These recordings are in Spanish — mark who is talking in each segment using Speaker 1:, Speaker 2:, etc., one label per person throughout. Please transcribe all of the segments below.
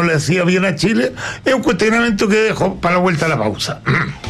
Speaker 1: no le hacía bien a Chile, es un cuestionamiento que dejo para la vuelta a la pausa.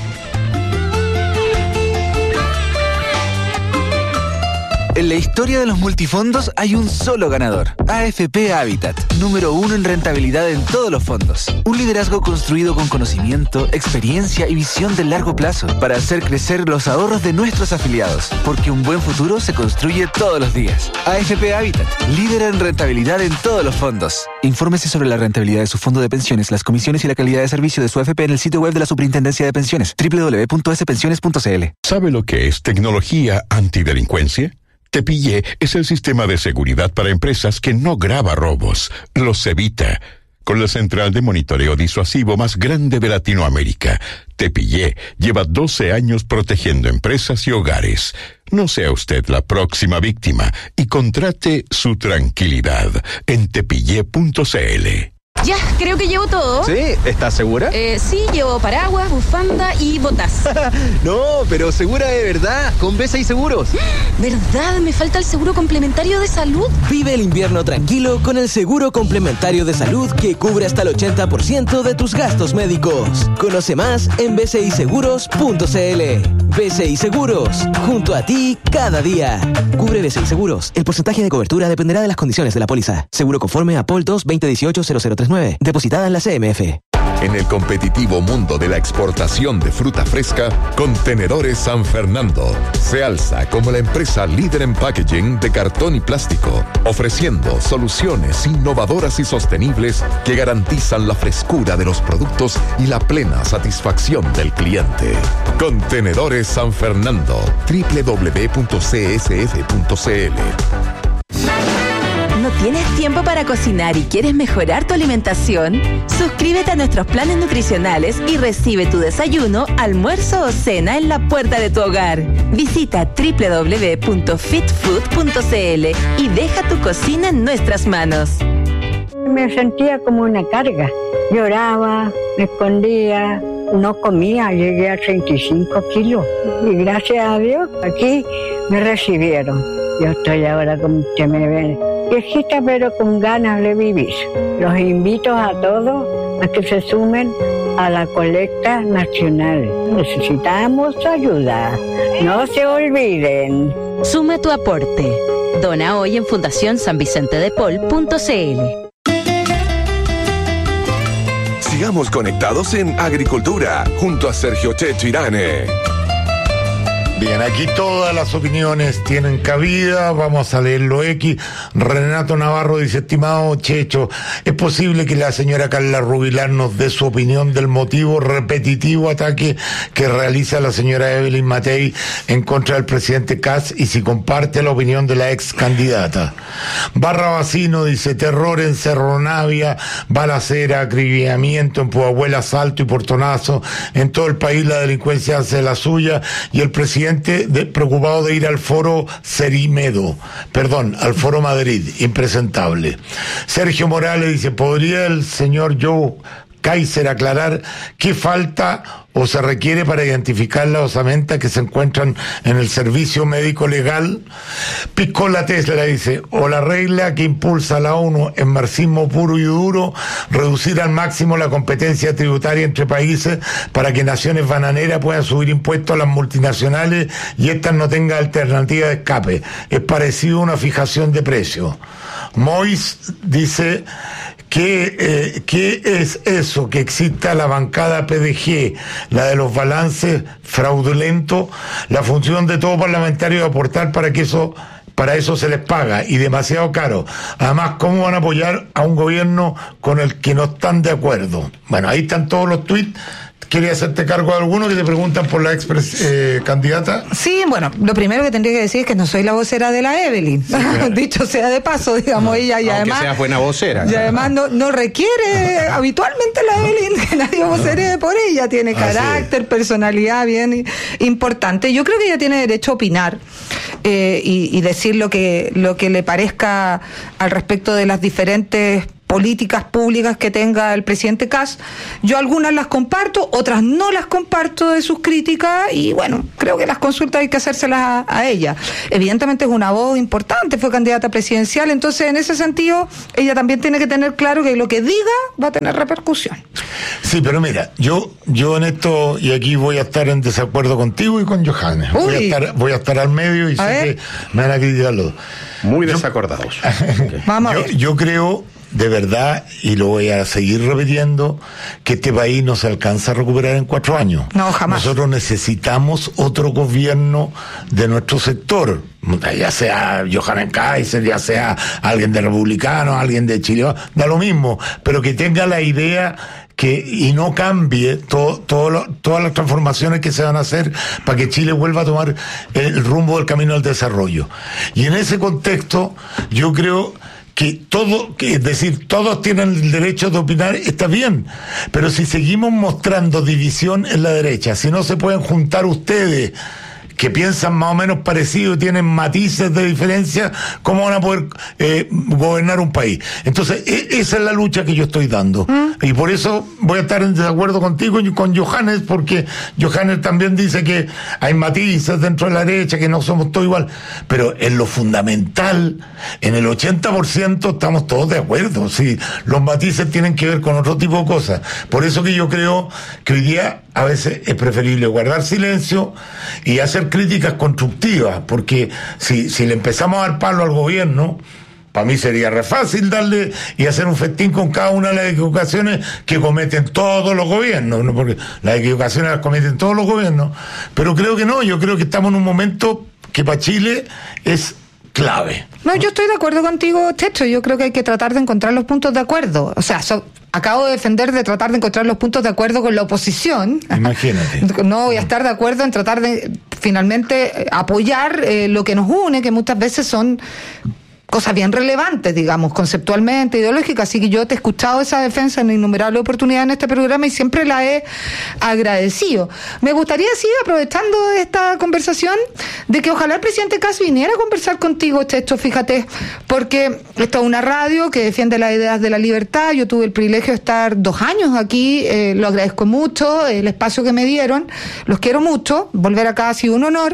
Speaker 2: En la historia de los multifondos hay un solo ganador, AFP Habitat, número 1 en rentabilidad en todos los fondos. Un liderazgo construido con conocimiento, experiencia y visión de largo plazo para hacer crecer los ahorros de nuestros afiliados, porque un buen futuro se construye todos los días. AFP Habitat, líder en rentabilidad en todos los fondos. Infórmese sobre la rentabilidad de su fondo de pensiones, las comisiones y la calidad de servicio de su AFP en el sitio web de la Superintendencia de Pensiones, www.spensiones.cl.
Speaker 3: ¿Sabe lo que es tecnología antidelincuencia? Tepillé es el sistema de seguridad para empresas que no graba robos, los evita. Con la central de monitoreo disuasivo más grande de Latinoamérica, Tepillé lleva 12 años protegiendo empresas y hogares. No sea usted la próxima víctima y contrate su tranquilidad en tepillé.cl.
Speaker 4: Ya, creo que llevo todo.
Speaker 5: ¿Sí? ¿Estás segura?
Speaker 4: Sí, llevo paraguas, bufanda y botas.
Speaker 5: No, pero segura de verdad, con B6 Seguros.
Speaker 4: ¿Verdad? Me falta el seguro complementario de salud.
Speaker 6: Vive el invierno tranquilo con el seguro complementario de salud que cubre hasta el 80% de tus gastos médicos. Conoce más en b6seguros.cl. B6 Seguros, junto a ti cada día. Cubre B6 Seguros. El porcentaje de cobertura dependerá de las condiciones de la póliza. Seguro conforme a POL 2 2018-0039. Depositada en la CMF.
Speaker 7: En el competitivo mundo de la exportación de fruta fresca, Contenedores San Fernando se alza como la empresa líder en packaging de cartón y plástico, ofreciendo soluciones innovadoras y sostenibles que garantizan la frescura de los productos y la plena satisfacción del cliente. Contenedores San Fernando, www.csf.cl.
Speaker 8: ¿No tienes tiempo para cocinar y quieres mejorar tu alimentación? Suscríbete a nuestros planes nutricionales y recibe tu desayuno, almuerzo o cena en la puerta de tu hogar. Visita www.fitfood.cl y deja tu cocina en nuestras manos.
Speaker 9: Me sentía como una carga. Lloraba, me escondía, no comía, llegué a 35 kilos. Y gracias a Dios, aquí me recibieron. Yo estoy ahora como usted me ve, viejita pero con ganas de vivir. Los invito a todos a que se sumen a la colecta nacional. Necesitamos ayuda. No se olviden.
Speaker 8: Suma tu aporte. Dona hoy en fundacionsanvicentedepol.cl.
Speaker 7: Sigamos conectados en Agricultura junto a Sergio Checho Irane.
Speaker 1: Bien, aquí todas las opiniones tienen cabida, vamos a leerlo X. Renato Navarro dice: estimado Checho, ¿es posible que la señora Carla Rubilar nos dé su opinión del motivo repetitivo ataque que realiza la señora Evelyn Matei en contra del presidente Kast y si comparte la opinión de la ex candidata? Barrabacino dice: terror en Cerro Navia, balacera, acribillamiento en Pudahuel, asalto y portonazo. En todo el país la delincuencia hace la suya y el presidente preocupado de ir al foro al foro Madrid, impresentable. Sergio Morales dice: ¿podría el señor Joe Kaiser aclarar qué falta o se requiere para identificar las osamentas que se encuentran en el servicio médico legal? Piscola Tesla dice: o la regla que impulsa la ONU en marxismo puro y duro, reducir al máximo la competencia tributaria entre países para que naciones bananeras puedan subir impuestos a las multinacionales y estas no tengan alternativa de escape. Es parecido a una fijación de precios. Mois dice: ¿Qué es eso que exista la bancada PDG, la de los balances fraudulentos? La función de todo parlamentario es aportar para eso se les paga y demasiado caro. Además, ¿cómo van a apoyar a un gobierno con el que no están de acuerdo? Bueno, ahí están todos los tuits. ¿Quería hacerte cargo de alguno que te preguntan por la ex candidata?
Speaker 10: Sí, bueno, lo primero que tendría que decir es que no soy la vocera de la Evelyn. Sí, claro. Dicho sea de paso, digamos, ella y
Speaker 5: aunque
Speaker 10: además...
Speaker 5: sea buena vocera.
Speaker 10: Y además no requiere habitualmente la Evelyn que nadie vocere por ella. Tiene carácter, personalidad bien importante. Yo creo que ella tiene derecho a opinar y decir lo que le parezca al respecto de las diferentes políticas públicas que tenga el presidente Kast. Yo algunas las comparto, otras no las comparto de sus críticas, y bueno, creo que las consultas hay que hacérselas a ella. Evidentemente es una voz importante, fue candidata presidencial, entonces en ese sentido ella también tiene que tener claro que lo que diga va a tener repercusión.
Speaker 1: Sí, pero mira, yo en esto, y aquí voy a estar en desacuerdo contigo y con Johannes. Voy a estar al medio y sé que me van a criticar los dos.
Speaker 11: Muy desacordados.
Speaker 10: Vamos a ver.
Speaker 1: Yo creo, de verdad, y lo voy a seguir repitiendo, que este país no se alcanza a recuperar en 4 años.
Speaker 10: No, jamás.
Speaker 1: Nosotros necesitamos otro gobierno de nuestro sector, ya sea Johannes Kaiser, ya sea alguien de Republicanos, alguien de Chile, da lo mismo, pero que tenga la idea y no cambie todas las transformaciones que se van a hacer para que Chile vuelva a tomar el rumbo del camino del desarrollo. Y en ese contexto, yo creo que es decir, todos tienen el derecho de opinar, está bien, pero si seguimos mostrando división en la derecha, si no se pueden juntar ustedes que piensan más o menos parecido y tienen matices de diferencia, ¿cómo van a poder gobernar un país? Entonces, esa es la lucha que yo estoy dando. Y por eso voy a estar en desacuerdo contigo y con Johannes, porque Johannes también dice que hay matices dentro de la derecha, que no somos todos igual. Pero en lo fundamental, en el 80% estamos todos de acuerdo. Sí, los matices tienen que ver con otro tipo de cosas. Por eso que yo creo que hoy día a veces es preferible guardar silencio y hacer críticas constructivas, porque si le empezamos a dar palo al gobierno, para mí sería re fácil darle y hacer un festín con cada una de las equivocaciones que cometen todos los gobiernos, ¿no? Porque las equivocaciones las cometen todos los gobiernos, pero creo que no, yo creo que estamos en un momento que para Chile es clave.
Speaker 10: No, yo estoy de acuerdo contigo, Checho. Yo creo que hay que tratar de encontrar los puntos de acuerdo. O sea, acabo de defender de tratar de encontrar los puntos de acuerdo con la oposición.
Speaker 1: Imagínate.
Speaker 10: No voy a estar de acuerdo en tratar de finalmente apoyar lo que nos une, que muchas veces son cosas bien relevantes, digamos, conceptualmente, ideológicas. Así que yo te he escuchado esa defensa en innumerables oportunidades en este programa y siempre la he agradecido. Me gustaría, sí, aprovechando esta conversación, de que ojalá el presidente Kast viniera a conversar contigo, Checho, fíjate, porque esto es una radio que defiende las ideas de la libertad. Yo tuve el privilegio de estar 2 años aquí, lo agradezco mucho, el espacio que me dieron, los quiero mucho, volver acá ha sido un honor,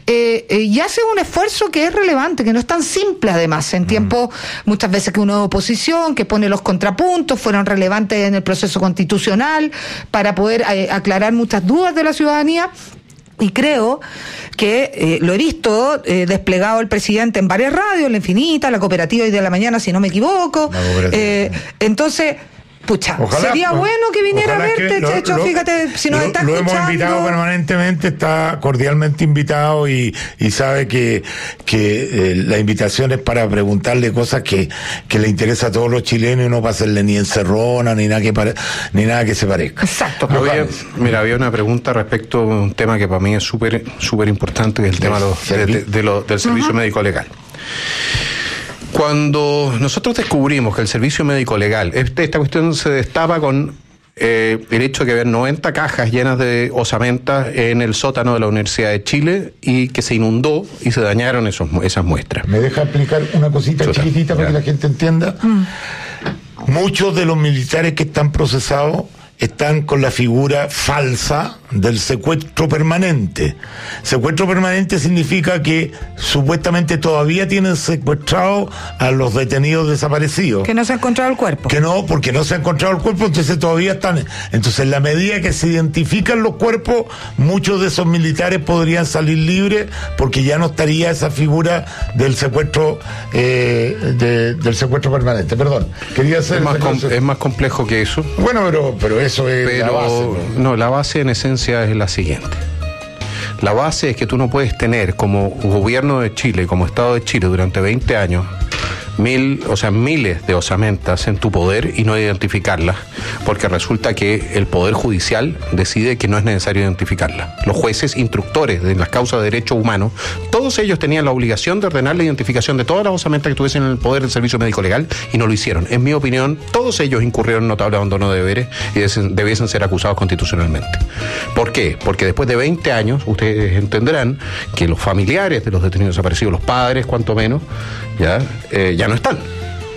Speaker 10: y hace un esfuerzo que es relevante, que no es tan simple además. En tiempo, muchas veces que uno es oposición, que pone los contrapuntos, fueron relevantes en el proceso constitucional para poder aclarar muchas dudas de la ciudadanía. Y creo que lo he visto desplegado el presidente en varias radios, La Infinita, La Cooperativa y de la Mañana, si no me equivoco. Entonces, pucha, ojalá, sería bueno que viniera a verte, Checho, fíjate, si nos está escuchando.
Speaker 1: Lo hemos invitado permanentemente, está cordialmente invitado y sabe que la invitación es para preguntarle cosas que le interesa a todos los chilenos y no para hacerle ni encerrona, ni nada que se parezca.
Speaker 10: Exacto.
Speaker 11: Había una pregunta respecto a un tema que para mí es súper importante, que es el tema del servicio médico legal. Cuando nosotros descubrimos que el servicio médico legal, esta cuestión se destapa con el hecho de que había 90 cajas llenas de osamentas en el sótano de la Universidad de Chile y que se inundó y se dañaron esas muestras.
Speaker 1: ¿Me deja explicar una cosita chiquitita para que la gente entienda? Muchos de los militares que están procesados están con la figura falsa del secuestro permanente. Secuestro permanente significa que supuestamente todavía tienen secuestrado a los detenidos desaparecidos.
Speaker 10: Que no se ha encontrado el cuerpo.
Speaker 1: Que no, porque no se ha encontrado el cuerpo, entonces todavía están. Entonces, en la medida que se identifican los cuerpos, muchos de esos militares podrían salir libres porque ya no estaría esa figura del secuestro del secuestro permanente. Perdón, quería hacer...
Speaker 11: Es más complejo que eso.
Speaker 1: Bueno, pero eso es la base.
Speaker 11: No, la base en esencia es la siguiente. La base es que tú no puedes tener como gobierno de Chile, como Estado de Chile durante 20 años, miles de osamentas en tu poder y no identificarlas, porque resulta que el Poder Judicial decide que no es necesario identificarlas. Los jueces instructores de las causas de derechos humanos, todos ellos tenían la obligación de ordenar la identificación de todas las osamentas que tuviesen en el poder del servicio médico legal y no lo hicieron. En mi opinión, todos ellos incurrieron en notable abandono de deberes y debiesen ser acusados constitucionalmente. ¿Por qué? Porque después de 20 años, ustedes entenderán que los familiares de los detenidos desaparecidos, los padres cuanto menos, ya no están.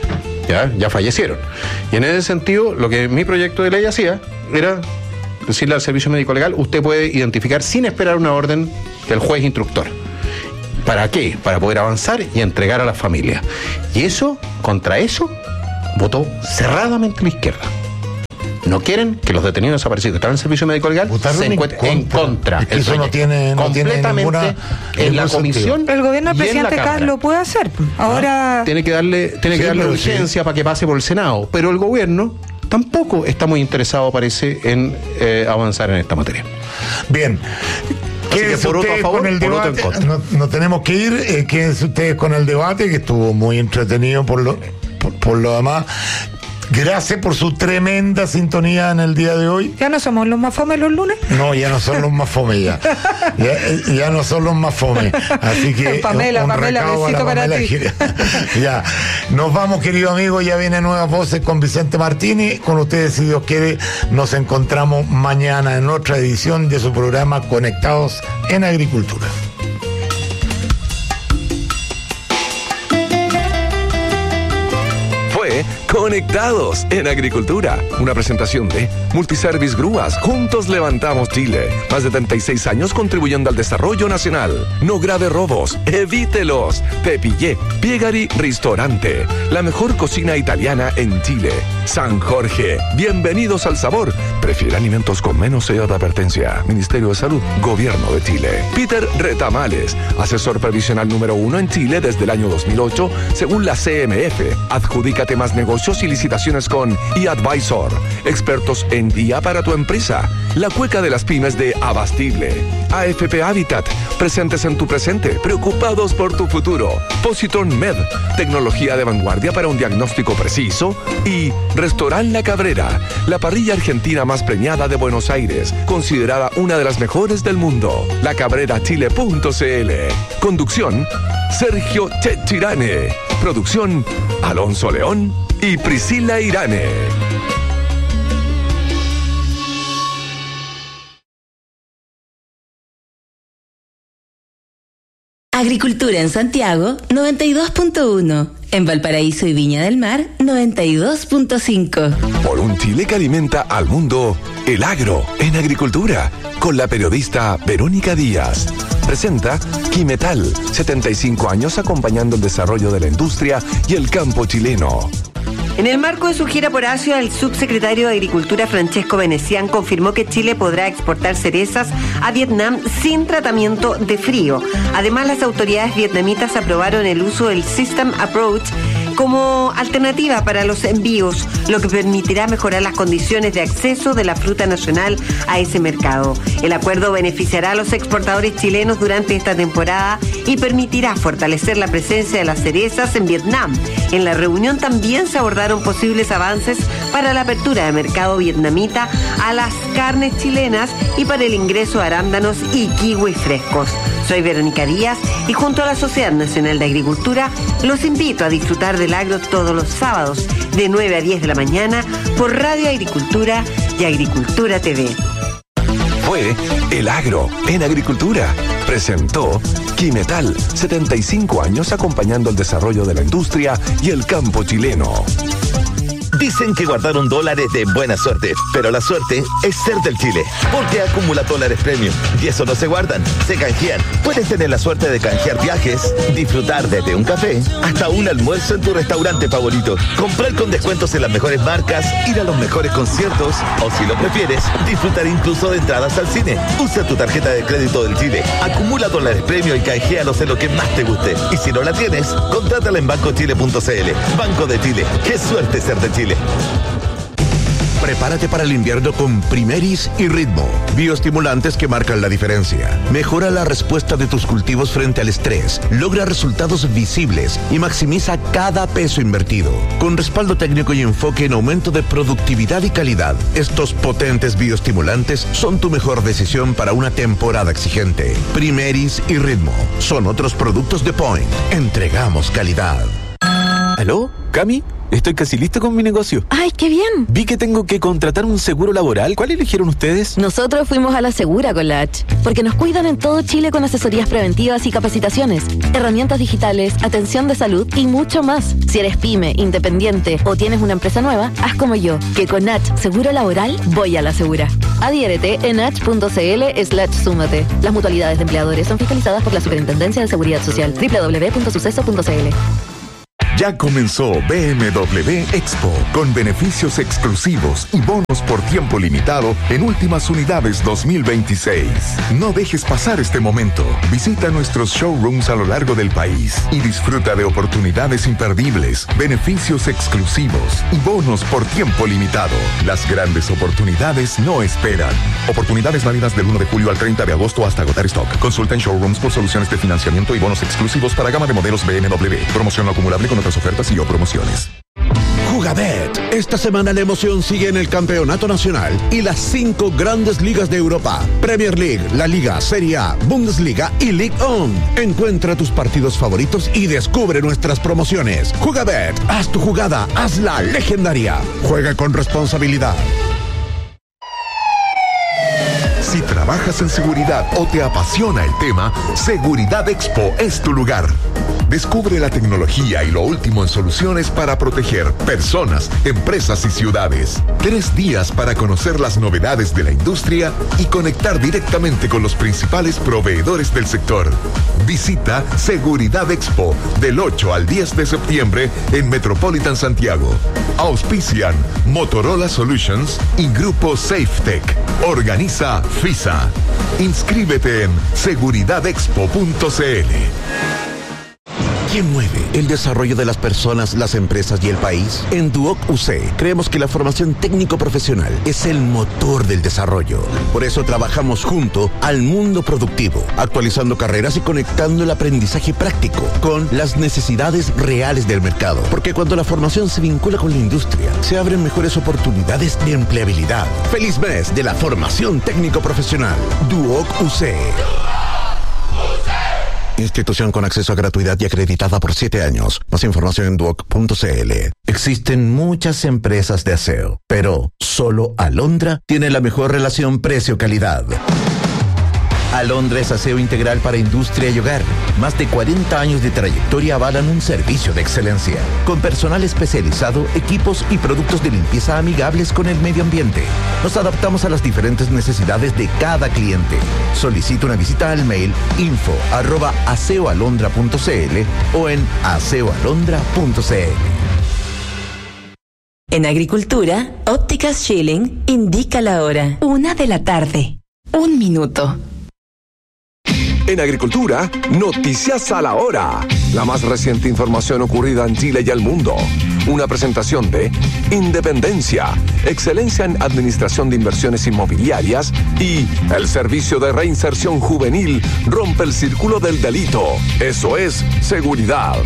Speaker 11: ya fallecieron. Y en ese sentido, lo que mi proyecto de ley hacía era decirle al servicio médico legal, usted puede identificar sin esperar una orden del juez instructor. ¿Para qué? Para poder avanzar y entregar a la familia. Y eso, contra eso, votó cerradamente la izquierda. No quieren que los detenidos desaparecidos que están en el servicio médico legal se encuentren en contra.
Speaker 1: Es que eso no tiene
Speaker 11: completamente en la comisión.
Speaker 10: Pero el gobierno del presidente Carlos lo puede hacer. Ahora
Speaker 11: tiene que darle urgencia para que pase por el Senado. Pero el gobierno tampoco está muy interesado, parece, en avanzar en esta materia.
Speaker 1: Bien.
Speaker 11: Quédense ustedes con el debate.
Speaker 1: No tenemos que ir. Quédense ustedes con el debate, que estuvo muy entretenido por lo demás. Gracias por su tremenda sintonía en el día de hoy.
Speaker 10: ¿Ya no somos los más fome los lunes?
Speaker 1: No, ya no son los más fome ya. Ya no son los más fome. Así que
Speaker 10: Pamela, besito para ti.
Speaker 1: Ya. Nos vamos, querido amigo. Ya vienen Nuevas Voces con Vicente Martínez. Con ustedes, si Dios quiere, nos encontramos mañana en otra edición de su programa Conectados en Agricultura.
Speaker 12: Conectados en Agricultura, una presentación de Multiservice Grúas. Juntos levantamos Chile. Más de 36 años contribuyendo al desarrollo nacional. No grave robos, evítelos. Te pillé. Piegari Ristorante, la mejor cocina italiana en Chile. San Jorge, bienvenidos al sabor. Prefiere alimentos con menos sello de advertencia. Ministerio de Salud, Gobierno de Chile. Peter Retamales, asesor previsional número 1 en Chile desde el año 2008, según la CMF. Adjudícate más negocios y licitaciones con eAdvisor, expertos en IA para tu empresa. La cueca de las pymes de Abastible. AFP Habitat, presentes en tu presente, preocupados por tu futuro. Positron Med, tecnología de vanguardia para un diagnóstico preciso. Y Restaurant La Cabrera, la parrilla argentina más premiada de Buenos Aires, considerada una de las mejores del mundo. lacabrerachile.cl. Conducción, Sergio Chechirane. Producción, Alonso León y Priscila Irane.
Speaker 8: Agricultura en Santiago, 92.1. En Valparaíso y Viña del Mar, 92.5.
Speaker 12: Por un Chile que alimenta al mundo, el agro en agricultura, con la periodista Verónica Díaz. Presenta Quimetal, 75 años acompañando el desarrollo de la industria y el campo chileno.
Speaker 13: En el marco de su gira por Asia, el subsecretario de Agricultura Francesco Venecián confirmó que Chile podrá exportar cerezas a Vietnam sin tratamiento de frío. Además, las autoridades vietnamitas aprobaron el uso del System Approach como alternativa para los envíos, lo que permitirá mejorar las condiciones de acceso de la fruta nacional a ese mercado. El acuerdo beneficiará a los exportadores chilenos durante esta temporada y permitirá fortalecer la presencia de las cerezas en Vietnam. En la reunión también se abordaron posibles avances para la apertura de mercado vietnamita a las carnes chilenas y para el ingreso de arándanos y kiwis frescos. Soy Verónica Díaz y junto a la Sociedad Nacional de Agricultura los invito a disfrutar del agro todos los sábados de 9 a 10 de la mañana por Radio Agricultura y Agricultura TV.
Speaker 12: Fue El Agro en Agricultura. Presentó Quimetal, 75 años acompañando el desarrollo de la industria y el campo chileno.
Speaker 14: Dicen que guardar un dólar es de buena suerte, pero la suerte es ser del Chile, porque acumula dólares premium y eso no se guardan, se canjean. Puedes tener la suerte de canjear viajes, disfrutar desde un café hasta un almuerzo en tu restaurante favorito, comprar con descuentos en las mejores marcas, ir a los mejores conciertos o, si lo prefieres, disfrutar incluso de entradas al cine. Usa tu tarjeta de crédito del Chile, acumula dólares premium y canjealos en lo que más te guste. Y si no la tienes, contrátala en bancochile.cl. Banco de Chile, qué suerte ser de Chile.
Speaker 15: Prepárate para el invierno con Primeris y Ritmo, bioestimulantes que marcan la diferencia. Mejora la respuesta de tus cultivos frente al estrés, logra resultados visibles y maximiza cada peso invertido. Con respaldo técnico y enfoque en aumento de productividad y calidad, estos potentes bioestimulantes son tu mejor decisión para una temporada exigente. Primeris y Ritmo son otros productos de Point. Entregamos calidad.
Speaker 16: ¿Aló?
Speaker 2: Cami, estoy casi listo con mi negocio.
Speaker 8: ¡Ay, qué bien!
Speaker 2: Vi que tengo que contratar un seguro laboral. ¿Cuál eligieron ustedes?
Speaker 8: Nosotros fuimos a la Segura con la H, porque nos cuidan en todo Chile con asesorías preventivas y capacitaciones, herramientas digitales, atención de salud y mucho más. Si eres pyme, independiente o tienes una empresa nueva, haz como yo, que con H Seguro Laboral voy a la Segura. Adhiérete en h.cl/súmate. Las mutualidades de empleadores son fiscalizadas por la Superintendencia de Seguridad Social. www.suceso.cl.
Speaker 7: Ya comenzó BMW Expo, con beneficios exclusivos y bonos por tiempo limitado en últimas unidades 2026. No dejes pasar este momento. Visita nuestros showrooms a lo largo del país y disfruta de oportunidades imperdibles, beneficios exclusivos y bonos por tiempo limitado. Las grandes oportunidades no esperan. Oportunidades válidas del 1 de julio al 30 de agosto hasta agotar stock. Consulta en showrooms por soluciones de financiamiento y bonos exclusivos para gama de modelos BMW. Promoción no acumulable con otras ofertas y o promociones.
Speaker 15: Jugabet. Esta semana la emoción sigue en el Campeonato Nacional y las 5 grandes ligas de Europa: Premier League, La Liga, Serie A, Bundesliga y Ligue 1. Encuentra tus partidos favoritos y descubre nuestras promociones. Jugabet. Haz tu jugada, hazla legendaria. Juega con responsabilidad.
Speaker 7: Si trabajas en seguridad o te apasiona el tema, Seguridad Expo es tu lugar. Descubre la tecnología y lo último en soluciones para proteger personas, empresas y ciudades. 3 días para conocer las novedades de la industria y conectar directamente con los principales proveedores del sector. Visita Seguridad Expo del 8 al 10 de septiembre en Metropolitan Santiago. Auspician Motorola Solutions y Grupo SafeTech. Organiza FISA. Inscríbete en seguridadexpo.cl.
Speaker 15: ¿Quién mueve el desarrollo de las personas, las empresas y el país? En Duoc UC creemos que la formación técnico-profesional es el motor del desarrollo. Por eso trabajamos junto al mundo productivo, actualizando carreras y conectando el aprendizaje práctico con las necesidades reales del mercado. Porque cuando la formación se vincula con la industria, se abren mejores oportunidades de empleabilidad. ¡Feliz mes de la formación técnico-profesional! Duoc UC. Institución con acceso a gratuidad y acreditada por 7 años. Más información en duoc.cl. Existen muchas empresas de aseo, pero solo Alondra tiene la mejor relación precio-calidad. Alondra es aseo integral para industria y hogar. Más de 40 años de trayectoria avalan un servicio de excelencia, con personal especializado, equipos y productos de limpieza amigables con el medio ambiente. Nos adaptamos a las diferentes necesidades de cada cliente. Solicita una visita al mail info@aseoalondra.cl o en aseoalondra.cl.
Speaker 8: En Agricultura, Ópticas Schilling indica la hora. 1 de la tarde. 1 minuto.
Speaker 12: En Agricultura, noticias a la hora. La más reciente información ocurrida en Chile y el mundo. Una presentación de Independencia, excelencia en administración de inversiones inmobiliarias y el servicio de reinserción juvenil rompe el círculo del delito. Eso es seguridad.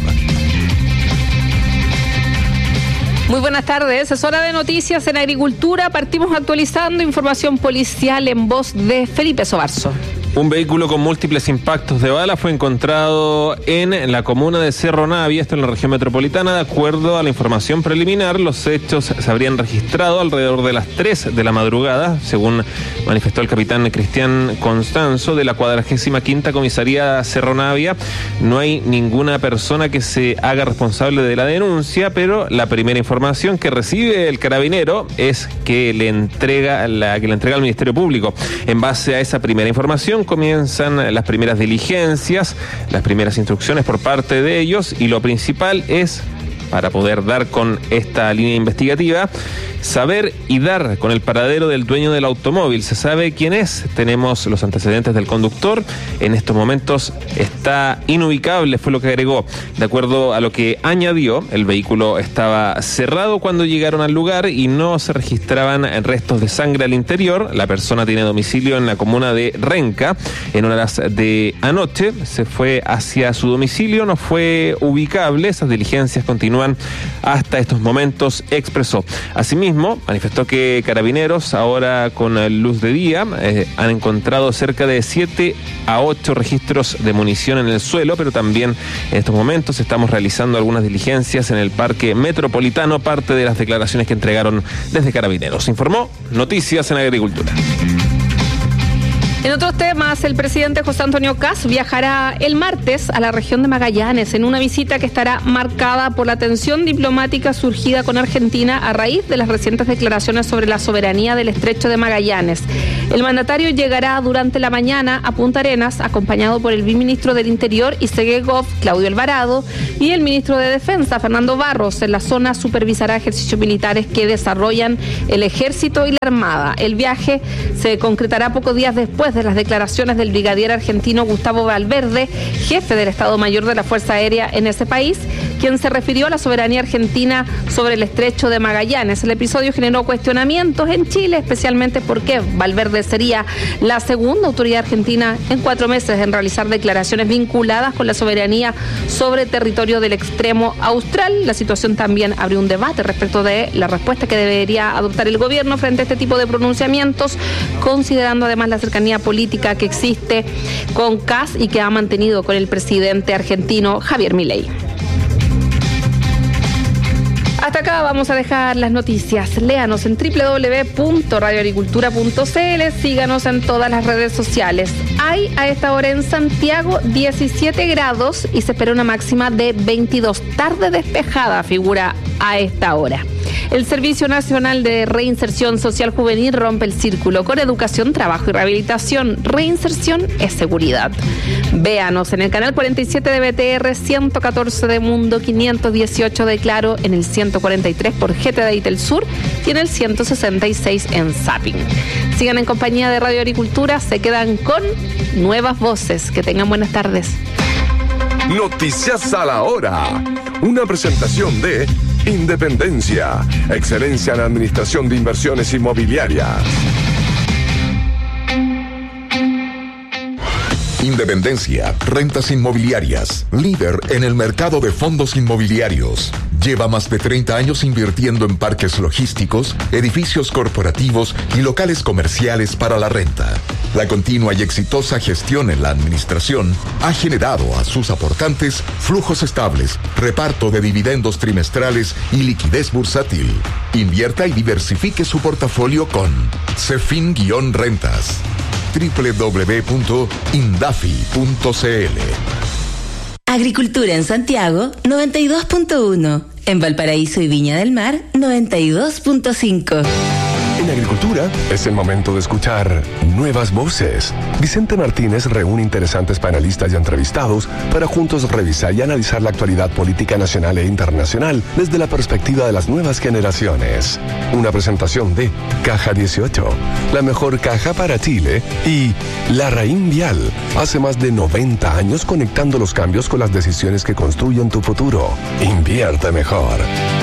Speaker 16: Muy buenas tardes, es hora de noticias en Agricultura. Partimos actualizando información policial en voz de Felipe Sobarzo.
Speaker 17: Un vehículo con múltiples impactos de bala fue encontrado en la comuna de Cerro Navia, esto en la región metropolitana. De acuerdo a la información preliminar, los hechos se habrían registrado alrededor de las 3 de la madrugada, según manifestó el capitán Cristian Constanzo de la 45ª Comisaría Cerro Navia. No hay ninguna persona que se haga responsable de la denuncia, pero la primera información que recibe el carabinero es que le entrega al Ministerio Público. En base a esa primera información comienzan las primeras diligencias, las primeras instrucciones por parte de ellos, y lo principal es, para poder dar con esta línea investigativa, saber y dar con el paradero del dueño del automóvil. Se sabe quién es, tenemos los antecedentes del conductor, en estos momentos está inubicable, fue lo que agregó. De acuerdo a lo que añadió, el vehículo estaba cerrado cuando llegaron al lugar y no se registraban restos de sangre al interior. La persona tiene domicilio en la comuna de Renca. En horas de anoche se fue hacia su domicilio, no fue ubicable. Esas diligencias continúan continúan hasta estos momentos, expresó. Asimismo, manifestó que Carabineros, ahora con luz de día, han encontrado cerca de 7 a 8 registros de munición en el suelo, pero también en estos momentos estamos realizando algunas diligencias en el Parque Metropolitano, parte de las declaraciones que entregaron desde Carabineros. Informó Noticias en Agricultura.
Speaker 16: En otros temas, el presidente José Antonio Kast viajará el martes a la región de Magallanes en una visita que estará marcada por la tensión diplomática surgida con Argentina a raíz de las recientes declaraciones sobre la soberanía del estrecho de Magallanes. El mandatario llegará durante la mañana a Punta Arenas, acompañado por el viceministro del Interior y Segegov, Claudio Alvarado, y el ministro de Defensa, Fernando Barros. En la zona supervisará ejercicios militares que desarrollan el Ejército y la Armada. El viaje se concretará pocos días después de las declaraciones del brigadier argentino Gustavo Valverde, jefe del Estado Mayor de la Fuerza Aérea en ese país, quien se refirió a la soberanía argentina sobre el estrecho de Magallanes. El episodio generó cuestionamientos en Chile, especialmente porque Valverde sería la segunda autoridad argentina en 4 meses en realizar declaraciones vinculadas con la soberanía sobre territorio del extremo austral. La situación también abrió un debate respecto de la respuesta que debería adoptar el gobierno frente a este tipo de pronunciamientos, considerando además la cercanía política que existe con Kast y que ha mantenido con el presidente argentino Javier Milei. Hasta acá vamos a dejar las noticias. Léanos en www.radioagricultura.cl, síganos en todas las redes sociales. Hay a esta hora en Santiago 17 grados y se espera una máxima de 22. Tarde despejada figura a esta hora. El Servicio Nacional de Reinserción Social Juvenil rompe el círculo con educación, trabajo y rehabilitación. Reinserción es seguridad. Véanos en el canal 47 de BTR, 114 de Mundo, 518 de Claro, en el 143 por GT Digital Sur y en el 166 en Zapping. Sigan en compañía de Radio Agricultura, se quedan con nuevas voces. Que tengan buenas tardes.
Speaker 12: Noticias a la hora. Una presentación de Independencia, excelencia en administración de inversiones inmobiliarias.
Speaker 7: Independencia, rentas inmobiliarias, líder en el mercado de fondos inmobiliarios. Lleva más de 30 años invirtiendo en parques logísticos, edificios corporativos y locales comerciales para la renta. La continua y exitosa gestión en la administración ha generado a sus aportantes flujos estables, reparto de dividendos trimestrales y liquidez bursátil. Invierta y diversifique su portafolio con Cefin-Rentas. www.indafi.cl.
Speaker 8: Agricultura en Santiago, 92.1. En Valparaíso y Viña del Mar, 92.5.
Speaker 12: En Agricultura es el momento de escuchar nuevas voces. Vicente Martínez reúne interesantes panelistas y entrevistados para juntos revisar y analizar la actualidad política nacional e internacional desde la perspectiva de las nuevas generaciones. Una presentación de Caja 18, la mejor caja para Chile, y Larraín Vial, hace más de 90 años conectando los cambios con las decisiones que construyen tu futuro. Invierte mejor.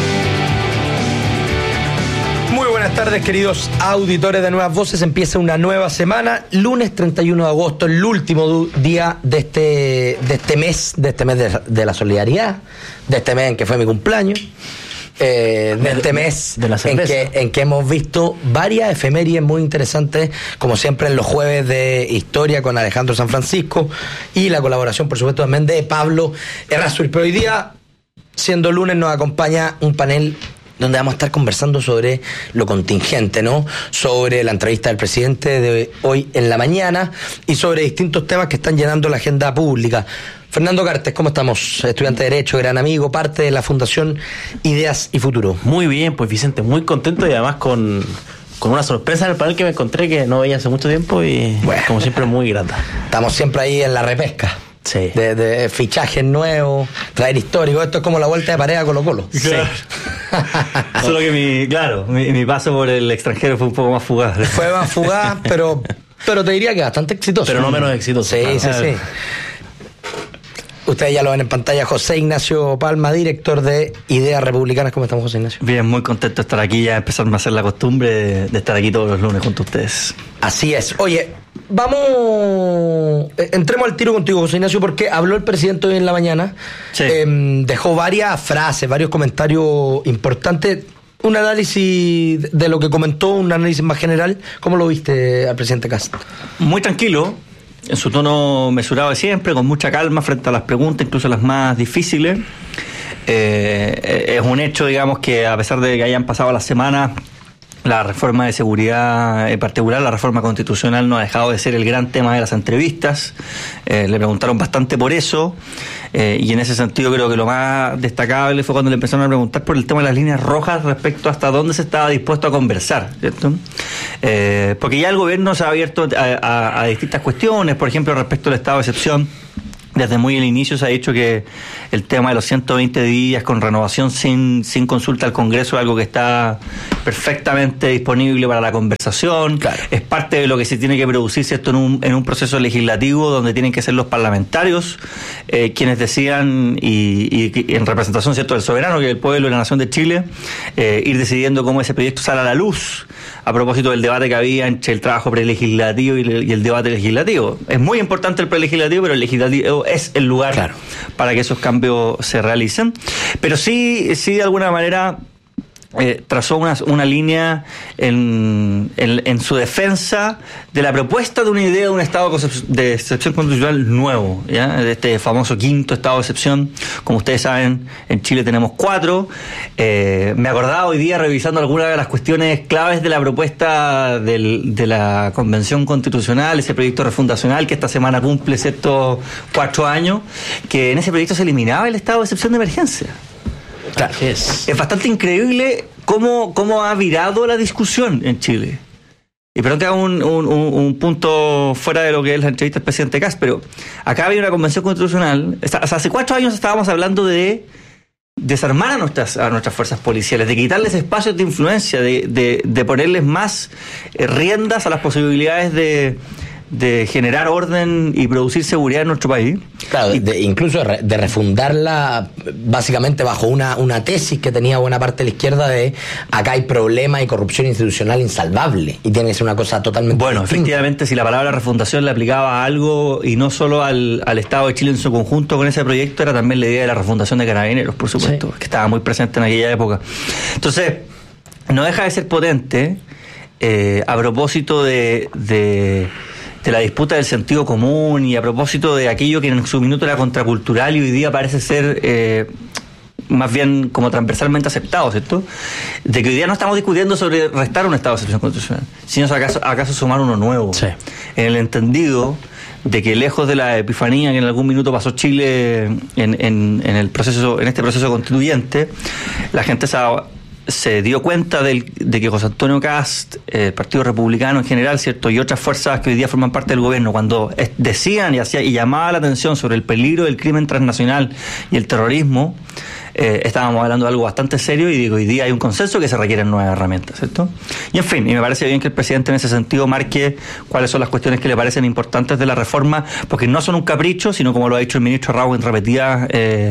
Speaker 18: Muy buenas tardes, queridos auditores de Nuevas Voces. Empieza una nueva semana, lunes 31 de agosto, el último día de este mes de la solidaridad, de este mes en que fue mi cumpleaños, de este mes
Speaker 19: de la
Speaker 18: en que hemos visto varias efemérides muy interesantes, como siempre en los jueves de historia con Alejandro San Francisco y la colaboración, por supuesto, también de Pablo Errázuriz. Pero hoy día, siendo lunes, nos acompaña un panel donde vamos a estar conversando sobre lo contingente, ¿no? Sobre la entrevista del presidente de hoy en la mañana y sobre distintos temas que están llenando la agenda pública. Fernando Cartes, ¿cómo estamos? Estudiante de Derecho, gran amigo, parte de la Fundación Ideas y Futuro.
Speaker 19: Muy bien, pues Vicente, muy contento y además con una sorpresa en el panel que me encontré que no veía hace mucho tiempo y bueno, como siempre muy grata.
Speaker 18: Estamos siempre ahí en la repesca.
Speaker 19: Sí.
Speaker 18: De fichajes nuevos, traer histórico. Esto es como la vuelta de pared a Colo-Colo.
Speaker 19: Sí. Solo que mi paso por el extranjero fue un poco más fugaz.
Speaker 18: Fue más fugaz, pero te diría que bastante exitoso.
Speaker 19: Pero no menos exitoso.
Speaker 18: Sí, sí. Ustedes ya lo ven en pantalla, José Ignacio Palma, director de Ideas Republicanas. ¿Cómo estamos, José Ignacio?
Speaker 19: Bien, muy contento de estar aquí, ya empezarme a hacer la costumbre de estar aquí todos los lunes junto a ustedes.
Speaker 18: Así es. Oye, entremos al tiro contigo, José Ignacio, porque habló el presidente hoy en la mañana, dejó varias frases, varios comentarios importantes, un análisis de lo que comentó, un análisis más general. ¿Cómo lo viste al presidente Kast?
Speaker 20: Muy tranquilo, en su tono mesurado de siempre, con mucha calma frente a las preguntas, incluso las más difíciles. Es un hecho, digamos, que a pesar de que hayan pasado las semanas, la reforma de seguridad, en particular la reforma constitucional, no ha dejado de ser el gran tema de las entrevistas. Le preguntaron bastante por eso, y en ese sentido creo que lo más destacable fue cuando le empezaron a preguntar por el tema de las líneas rojas respecto hasta dónde se estaba dispuesto a conversar, ¿cierto? Porque ya el gobierno se ha abierto a distintas cuestiones, por ejemplo, respecto al estado de excepción. Desde muy el inicio se ha dicho que el tema de los 120 días con renovación sin consulta al Congreso es algo que está perfectamente disponible para la conversación. Claro. Es parte de lo que se tiene que producirse esto en un proceso legislativo donde tienen que ser los parlamentarios quienes decidan y en representación, ¿cierto?, del soberano, que es el pueblo y la nación de Chile, ir decidiendo cómo ese proyecto sale a la luz a propósito del debate que había entre el trabajo prelegislativo y el debate legislativo. Es muy importante el prelegislativo, pero el legislativo es el lugar para que esos cambios se realicen. Pero sí de alguna manera trazó una línea en su defensa de la propuesta de una idea de un estado de excepción constitucional nuevo, ¿ya? De este famoso quinto estado de excepción. Como ustedes saben, en Chile tenemos 4. Me acordaba hoy día, revisando algunas de las cuestiones claves de la propuesta de la Convención Constitucional, ese proyecto refundacional que esta semana cumple, ¿cierto?, 4 años, que en ese proyecto se eliminaba el estado de excepción de emergencia. Claro. Es bastante increíble cómo ha virado la discusión en Chile. Y perdón que haga un punto fuera de lo que es la entrevista del presidente Kast, pero acá había una convención constitucional. O sea, hace 4 años estábamos hablando de desarmar a nuestras fuerzas policiales, de quitarles espacios de influencia, de ponerles más riendas a las posibilidades de generar orden y producir seguridad en nuestro país.
Speaker 18: Claro, incluso de refundarla básicamente bajo una tesis que tenía buena parte de la izquierda de acá hay problemas y corrupción institucional insalvable y tiene que ser una cosa totalmente distinta.
Speaker 20: Efectivamente, si la palabra refundación le aplicaba a algo y no solo al Estado de Chile en su conjunto con ese proyecto, era también la idea de la refundación de Carabineros, por supuesto, que estaba muy presente en aquella época. Entonces, no deja de ser potente a propósito de la disputa del sentido común y a propósito de aquello que en su minuto era contracultural y hoy día parece ser más bien como transversalmente aceptado, ¿cierto? De que hoy día no estamos discutiendo sobre restar un estado de excepción constitucional, sino acaso sumar uno nuevo, en el entendido de que lejos de la epifanía que en algún minuto pasó Chile en este proceso constituyente, la gente se dio cuenta de que José Antonio Kast, el Partido Republicano en general, ¿cierto?, y otras fuerzas que hoy día forman parte del gobierno, cuando decían y llamaban la atención sobre el peligro del crimen transnacional y el terrorismo, estábamos hablando de algo bastante serio y hoy día hay un consenso que se requieren nuevas herramientas, ¿cierto? Y en fin, y me parece bien que el presidente en ese sentido marque cuáles son las cuestiones que le parecen importantes de la reforma, porque no son un capricho, sino como lo ha dicho el ministro Raúl en repetidas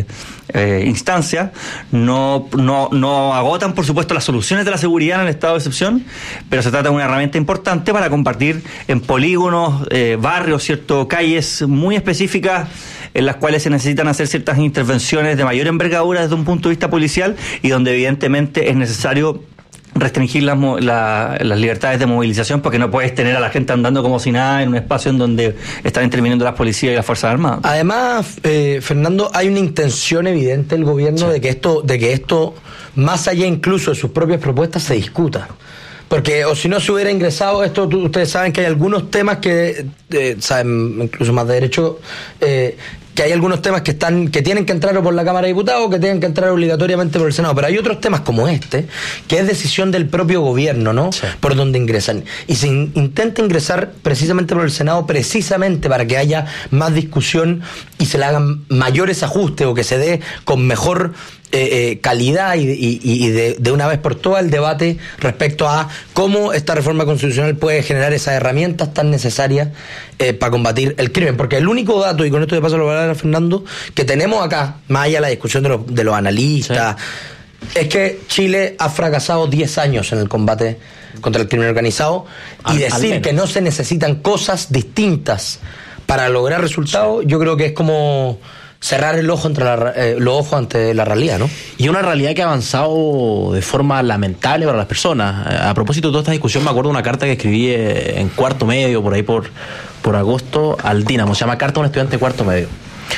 Speaker 20: instancias, no agotan, por supuesto, las soluciones de la seguridad en el estado de excepción, pero se trata de una herramienta importante para compartir en polígonos, barrios, ¿cierto?, calles muy específicas en las cuales se necesitan hacer ciertas intervenciones de mayor envergadura desde un punto de vista policial y donde evidentemente es necesario restringir las libertades de movilización, porque no puedes tener a la gente andando como si nada en un espacio en donde están interviniendo las policías y las Fuerzas Armadas.
Speaker 18: Además, Fernando, hay una intención evidente del gobierno de que esto, más allá incluso de sus propias propuestas, se discuta. Porque, o si no se hubiera ingresado esto, ustedes saben que hay algunos temas que, saben incluso más de derecho, que hay algunos temas que tienen que entrar por la Cámara de Diputados, que tienen que entrar obligatoriamente por el Senado, pero hay otros temas como este, que es decisión del propio gobierno, ¿no? Sí. Por donde ingresan. Y se intenta ingresar precisamente por el Senado, precisamente para que haya más discusión y se le hagan mayores ajustes o que se dé con mejor calidad y de una vez por todas el debate respecto a cómo esta reforma constitucional puede generar esas herramientas tan necesarias para combatir el crimen. Porque el único dato, y con esto de paso lo voy a hablar a Fernando, que tenemos acá, más allá de la discusión de los analistas, es que Chile ha fracasado 10 años en el combate contra el crimen organizado, y decir que no se necesitan cosas distintas para lograr resultados, yo creo que es como cerrar el ojo los ojos ante la realidad, ¿no?
Speaker 19: Y una realidad que ha avanzado de forma lamentable para las personas. A propósito de toda esta discusión, me acuerdo de una carta que escribí en cuarto medio, por ahí por agosto, al Dínamo. Se llama Carta a un estudiante de cuarto medio.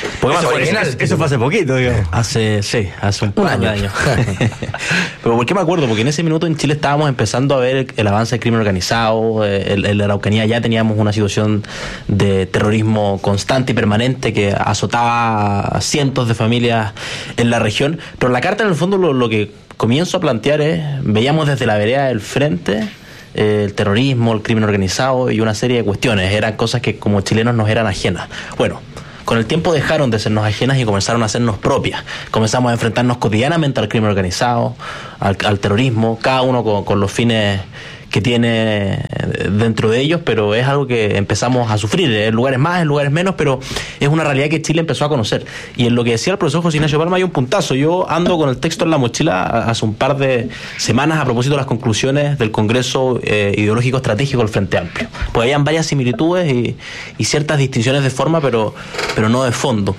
Speaker 20: Eso fue hace poquito, digamos.
Speaker 19: Hace un par de años. Pero ¿por qué me acuerdo? Porque en ese minuto en Chile estábamos empezando a ver el avance del crimen organizado. En la Araucanía ya teníamos una situación de terrorismo constante y permanente que azotaba a cientos de familias en la región. Pero la carta, en el fondo, lo que comienzo a plantear es, veíamos desde la vereda del frente el terrorismo, el crimen organizado y una serie de cuestiones. Eran cosas que como chilenos nos eran ajenas. Bueno, con el tiempo dejaron de sernos ajenas y comenzaron a sernos propias. Comenzamos a enfrentarnos cotidianamente al crimen organizado, al terrorismo, cada uno con los fines que tiene dentro de ellos, pero es algo que empezamos a sufrir, en lugares más, en lugares menos, pero es una realidad que Chile empezó a conocer. Y en lo que decía el profesor José Ignacio Palma hay un puntazo. Yo ando con el texto en la mochila hace un par de semanas a propósito de las conclusiones del Congreso Ideológico Estratégico del Frente Amplio. Pues habían varias similitudes y ciertas distinciones de forma, pero no de fondo.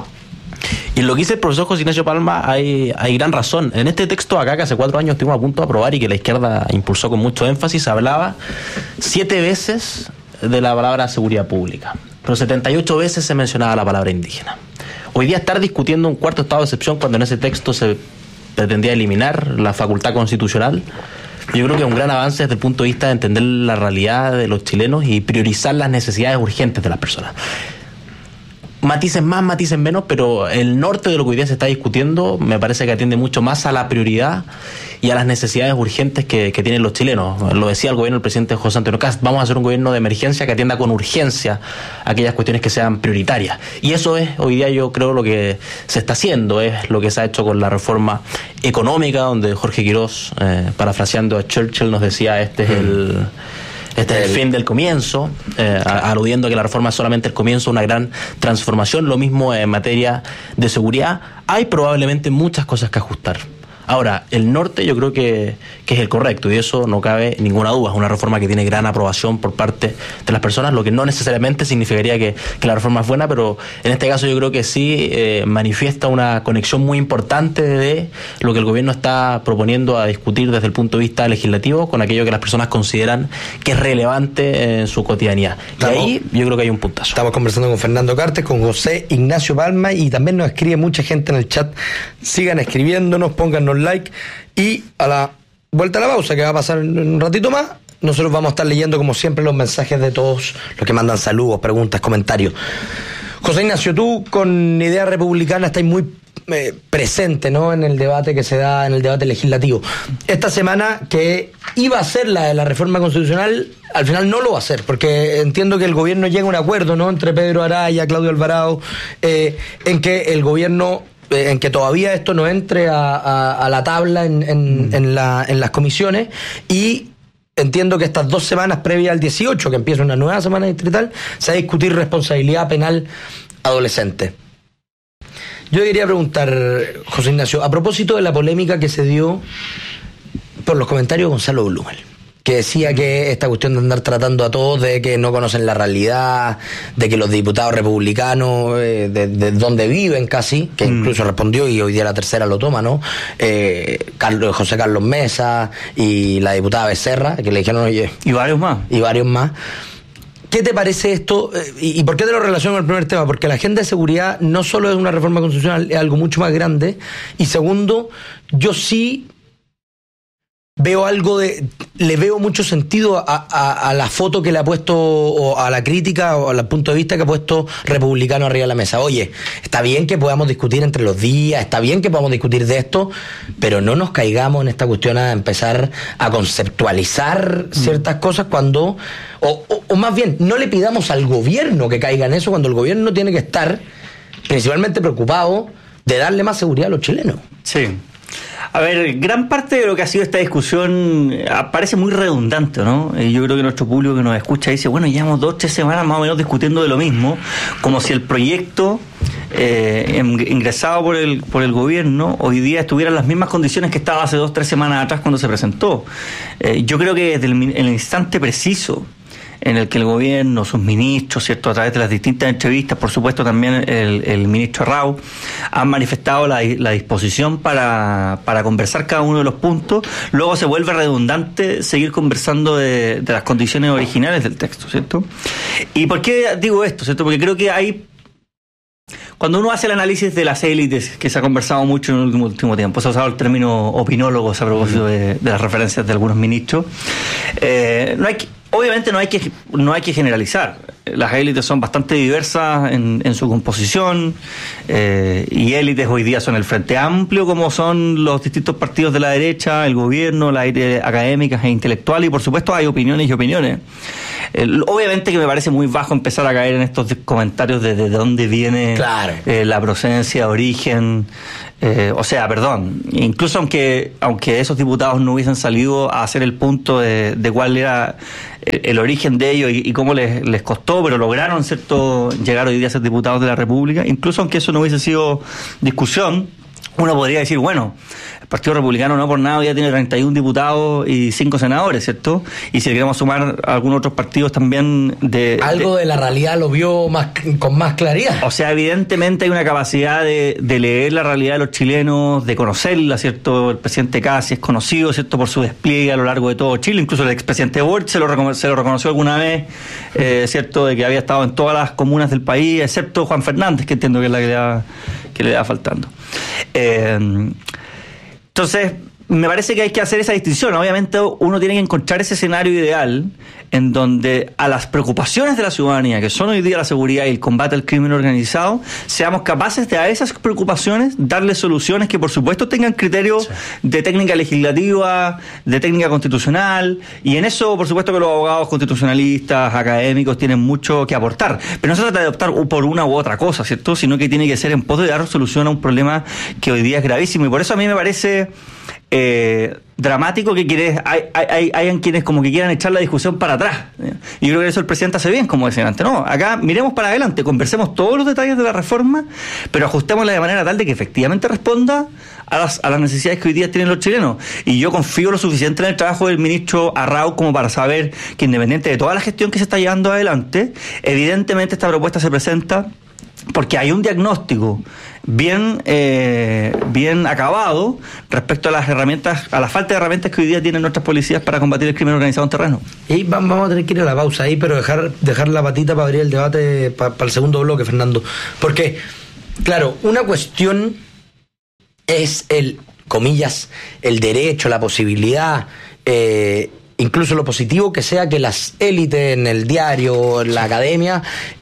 Speaker 19: Y en lo que dice el profesor José Ignacio Palma hay gran razón. En este texto acá, que hace 4 años estuvimos a punto de aprobar y que la izquierda impulsó con mucho énfasis, hablaba 7 veces de la palabra seguridad pública, pero 78 veces se mencionaba la palabra indígena. Hoy día estar discutiendo un cuarto estado de excepción cuando en ese texto se pretendía eliminar la facultad constitucional, yo creo que es un gran avance desde el punto de vista de entender la realidad de los chilenos y priorizar las necesidades urgentes de las personas. Matices más, matices menos, pero el norte de lo que hoy día se está discutiendo me parece que atiende mucho más a la prioridad y a las necesidades urgentes que tienen los chilenos. Lo decía el gobierno del presidente José Antonio Kast, vamos a hacer un gobierno de emergencia que atienda con urgencia aquellas cuestiones que sean prioritarias. Y eso es hoy día, yo creo, lo que se está haciendo, es lo que se ha hecho con la reforma económica, donde Jorge Quirós, parafraseando a Churchill, nos decía este es el fin del comienzo, aludiendo a que la reforma es solamente el comienzo de una gran transformación. Lo mismo en materia de seguridad. Hay probablemente muchas cosas que ajustar. Ahora, el norte yo creo que es el correcto y eso no cabe ninguna duda. Es una reforma que tiene gran aprobación por parte de las personas, lo que no necesariamente significaría que la reforma es buena, pero en este caso yo creo que sí manifiesta una conexión muy importante de lo que el gobierno está proponiendo a discutir desde el punto de vista legislativo con aquello que las personas consideran que es relevante en su cotidianidad. Y ahí yo creo que hay un puntazo.
Speaker 18: Estamos conversando con Fernando Cartes, con José Ignacio Palma y también nos escribe mucha gente en el chat. Sigan escribiéndonos, pónganos like y a la vuelta a la pausa, que va a pasar en un ratito más, nosotros vamos a estar leyendo como siempre los mensajes de todos los que mandan saludos, preguntas, comentarios. José Ignacio, tú con Idea Republicana estás muy presente, ¿no?, en el debate que se da, en el debate legislativo. Esta semana, que iba a ser la de la reforma constitucional, al final no lo va a hacer, porque entiendo que el gobierno llega a un acuerdo, ¿no?, entre Pedro Araya, Claudio Alvarado, en que el gobierno, en que todavía esto no entre a la tabla en las comisiones, y entiendo que estas 2 semanas previas al 18, que empieza una nueva semana distrital, se va a discutir responsabilidad penal adolescente. Yo quería preguntar, José Ignacio, a propósito de la polémica que se dio por los comentarios de Gonzalo Blumel, que decía que esta cuestión de andar tratando a todos de que no conocen la realidad, de que los diputados republicanos, de donde viven casi, que incluso respondió y hoy día la tercera lo toma, ¿no? José Carlos Mesa y la diputada Becerra, que le dijeron, oye...
Speaker 20: Y varios más.
Speaker 18: ¿Qué te parece esto? ¿Y por qué te lo relaciono con el primer tema? Porque la agenda de seguridad no solo es una reforma constitucional, es algo mucho más grande. Y segundo, yo sí veo le veo mucho sentido a la foto que le ha puesto, o a la crítica, o al punto de vista que ha puesto Republicano arriba de la mesa. Oye, está bien que podamos discutir entre los días, está bien que podamos discutir de esto, pero no nos caigamos en esta cuestión a empezar a conceptualizar ciertas cosas cuando, o más bien, no le pidamos al gobierno que caiga en eso cuando el gobierno tiene que estar principalmente preocupado de darle más seguridad a los chilenos.
Speaker 20: Sí. A ver, gran parte de lo que ha sido esta discusión parece muy redundante, ¿no? Yo creo que nuestro público que nos escucha dice, bueno, llevamos 2-3 semanas más o menos discutiendo de lo mismo, como si el proyecto ingresado por el gobierno, hoy día estuviera en las mismas condiciones que estaba hace 2-3 semanas atrás cuando se presentó. Yo creo que desde el instante preciso en el que el gobierno, sus ministros, ¿cierto?, a través de las distintas entrevistas, por supuesto también el ministro Arrau, han manifestado la disposición para conversar cada uno de los puntos. Luego se vuelve redundante seguir conversando de las condiciones originales del texto, ¿cierto? ¿Y por qué digo esto, cierto? Porque creo que hay... Cuando uno hace el análisis de las élites, que se ha conversado mucho en el último tiempo, se ha usado el término opinólogos a propósito de las referencias de algunos ministros, obviamente no hay que generalizar. Las élites son bastante diversas en su composición, y élites hoy día son el Frente Amplio, como son los distintos partidos de la derecha, el gobierno, las élites académicas e intelectuales, y por supuesto hay opiniones y opiniones. Obviamente que me parece muy bajo empezar a caer en estos comentarios de dónde viene la procedencia, origen. Incluso aunque esos diputados no hubiesen salido a hacer el punto de cuál era el origen de ellos y cómo les costó, pero lograron, ¿cierto?, llegar hoy día a ser diputados de la República, incluso aunque eso no hubiese sido discusión, uno podría decir, bueno, el Partido Republicano no por nada ya tiene 31 diputados y 5 senadores, ¿cierto? Y si queremos sumar a algunos otros partidos también
Speaker 18: algo de la realidad lo vio con más claridad.
Speaker 20: O sea, evidentemente hay una capacidad de leer la realidad de los chilenos, de conocerla, ¿cierto? El presidente Cassi es conocido, ¿cierto?, por su despliegue a lo largo de todo Chile. Incluso el expresidente Boric se lo reconoció alguna vez, ¿cierto?, de que había estado en todas las comunas del país, excepto Juan Fernández, que entiendo que es la que le da faltando. Entonces, me parece que hay que hacer esa distinción. Obviamente uno tiene que encontrar ese escenario ideal en donde a las preocupaciones de la ciudadanía, que son hoy día la seguridad y el combate al crimen organizado, seamos capaces de a esas preocupaciones darle soluciones que por supuesto tengan criterios de técnica legislativa, de técnica constitucional, y en eso por supuesto que los abogados constitucionalistas, académicos tienen mucho que aportar, pero no se trata de optar por una u otra cosa, ¿cierto?, sino que tiene que ser en pos de dar solución a un problema que hoy día es gravísimo, y por eso a mí me parece dramático que hayan quienes como que quieran echar la discusión para atrás. Y yo creo que eso el presidente hace bien, como decía antes. No, acá miremos para adelante, conversemos todos los detalles de la reforma, pero ajustémosla de manera tal de que efectivamente responda a las necesidades que hoy día tienen los chilenos. Y yo confío lo suficiente en el trabajo del ministro Arrau como para saber que, independiente de toda la gestión que se está llevando adelante, evidentemente esta propuesta se presenta porque hay un diagnóstico bien acabado respecto a las herramientas, a la falta de herramientas que hoy día tienen nuestras policías para combatir el crimen organizado en terreno.
Speaker 18: Y vamos a tener que ir a la pausa ahí, pero dejar la patita para abrir el debate para el segundo bloque, Fernando. Porque, claro, una cuestión es comillas, el derecho, la posibilidad, incluso lo positivo que sea que las élites en el diario, en la academia,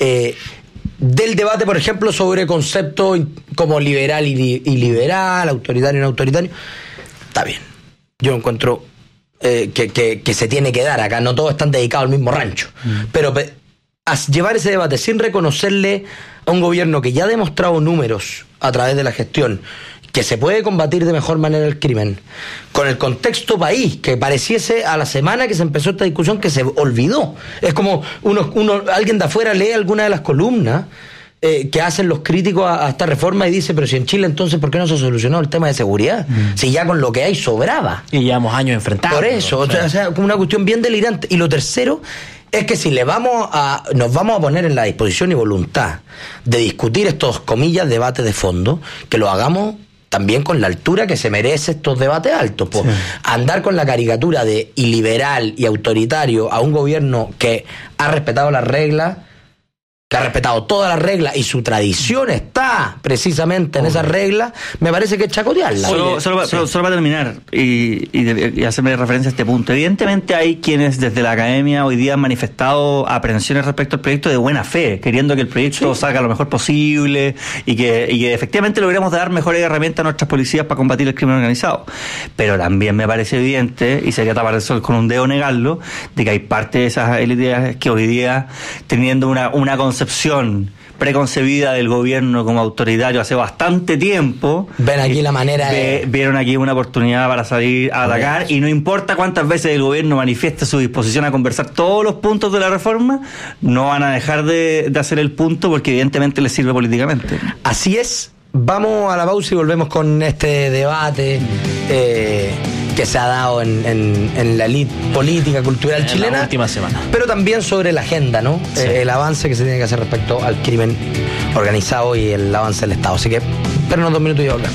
Speaker 18: del debate, por ejemplo, sobre conceptos como liberal y liberal, autoritario y no autoritario. Está bien. Yo encuentro que se tiene que dar. Acá no todos están dedicados al mismo rancho. Pero llevar ese debate sin reconocerle a un gobierno que ya ha demostrado números a través de la gestión que se puede combatir de mejor manera el crimen, con el contexto país, que pareciese a la semana que se empezó esta discusión que se olvidó. Es como alguien de afuera lee alguna de las columnas que hacen los críticos a esta reforma y dice, pero si en Chile entonces ¿por qué no se solucionó el tema de seguridad? Si ya con lo que hay sobraba.
Speaker 19: Y llevamos años enfrentados.
Speaker 18: Por eso, o sea, como una cuestión bien delirante. Y lo tercero es que si nos vamos a poner en la disposición y voluntad de discutir estos, comillas, debates de fondo, que lo hagamos también con la altura que se merece estos debates altos. Pues, andar con la caricatura de iliberal y autoritario a un gobierno que ha respetado las reglas, que ha respetado todas las reglas y su tradición está precisamente en esas reglas, me parece que es chacotearla.
Speaker 20: Solo para terminar y hacerme referencia a este punto. Evidentemente hay quienes desde la academia hoy día han manifestado aprensiones respecto al proyecto de buena fe, queriendo que el proyecto salga lo mejor posible y que efectivamente logremos dar mejores herramientas a nuestras policías para combatir el crimen organizado. Pero también me parece evidente, y sería tapar el sol con un dedo negarlo, de que hay parte de esas élites que hoy día, teniendo una concepción preconcebida del gobierno como autoritario hace bastante tiempo.
Speaker 18: Ven aquí la manera de...
Speaker 20: Vieron aquí una oportunidad para salir a atacar, y no importa cuántas veces el gobierno manifieste su disposición a conversar todos los puntos de la reforma, no van a dejar de hacer el punto porque evidentemente les sirve políticamente.
Speaker 18: Así es. Vamos a la pausa y volvemos con este debate que se ha dado en la elite política, cultural chilena.
Speaker 19: La última semana.
Speaker 18: Pero también sobre la agenda, ¿no? Sí. El avance que se tiene que hacer respecto al crimen organizado y el avance del Estado. Así que, espérenos 2 minutos y volvemos.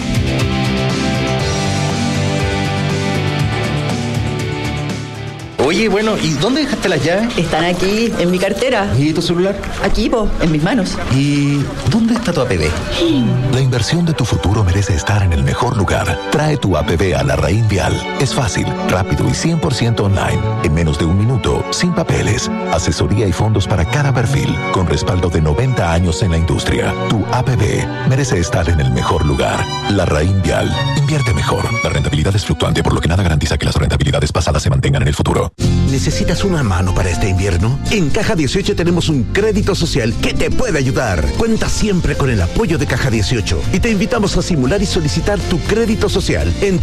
Speaker 21: Oye, bueno, ¿y dónde dejaste las llaves?
Speaker 22: Están aquí, en mi cartera.
Speaker 21: ¿Y tu celular?
Speaker 22: Aquí, en mis manos.
Speaker 21: ¿Y dónde está tu APB?
Speaker 23: La inversión de tu futuro merece estar en el mejor lugar. Trae tu APB a la Larraín Vial. Es fácil, rápido y 100% online. En menos de 1 minuto, sin papeles. Asesoría y fondos para cada perfil, con respaldo de 90 años en la industria. Tu APB merece estar en el mejor lugar. Larraín Vial. Invierte mejor. La rentabilidad es fluctuante, por lo que nada garantiza que las rentabilidades pasadas se mantengan en el futuro.
Speaker 15: ¿Necesitas una mano para este invierno? En Caja 18 tenemos un crédito social que te puede ayudar. Cuenta siempre con el apoyo de Caja 18 y te invitamos a simular y solicitar tu crédito social en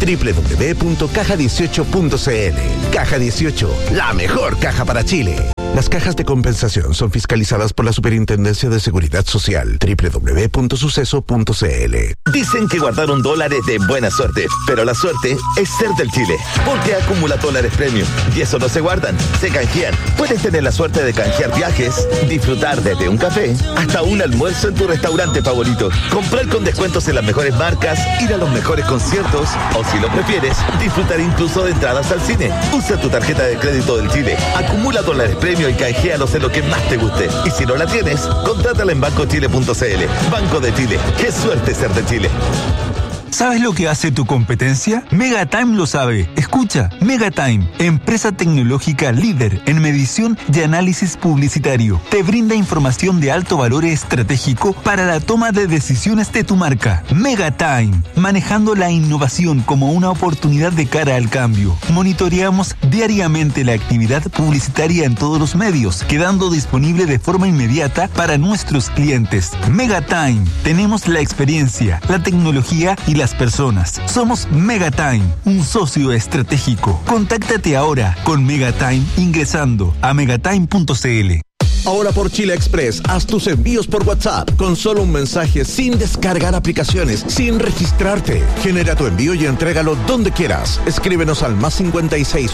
Speaker 15: www.caja18.cl. Caja 18, la mejor caja para Chile. Las cajas de compensación son fiscalizadas por la Superintendencia de Seguridad Social. www.suceso.cl.
Speaker 14: Dicen que guardaron dólares de buena suerte, pero la suerte es ser del Chile, porque acumula dólares premium y eso no se guardan, se canjean. Puedes tener la suerte de canjear viajes, disfrutar desde un café hasta un almuerzo en tu restaurante favorito, comprar con descuentos en las mejores marcas, ir a los mejores conciertos o, si lo prefieres, disfrutar incluso de entradas al cine. Usa tu tarjeta de crédito del Chile, acumula dólares premium y canjealos en lo que más te guste. Y si no la tienes, contrátala en bancochile.cl. Banco de Chile. ¡Qué suerte ser de Chile!
Speaker 24: ¿Sabes lo que hace tu competencia? Megatime lo sabe. Escucha, Megatime, empresa tecnológica líder en medición y análisis publicitario. Te brinda información de alto valor estratégico para la toma de decisiones de tu marca. Megatime, manejando la innovación como una oportunidad de cara al cambio. Monitoreamos diariamente la actividad publicitaria en todos los medios, quedando disponible de forma inmediata para nuestros clientes. Megatime, tenemos la experiencia, la tecnología y las personas. Somos Megatime, un socio estratégico. Contáctate ahora con Megatime ingresando a megatime.cl.
Speaker 15: Ahora por Chile Express, haz tus envíos por WhatsApp con solo un mensaje, sin descargar aplicaciones, sin registrarte. Genera tu envío y entrégalo donde quieras. Escríbenos al +569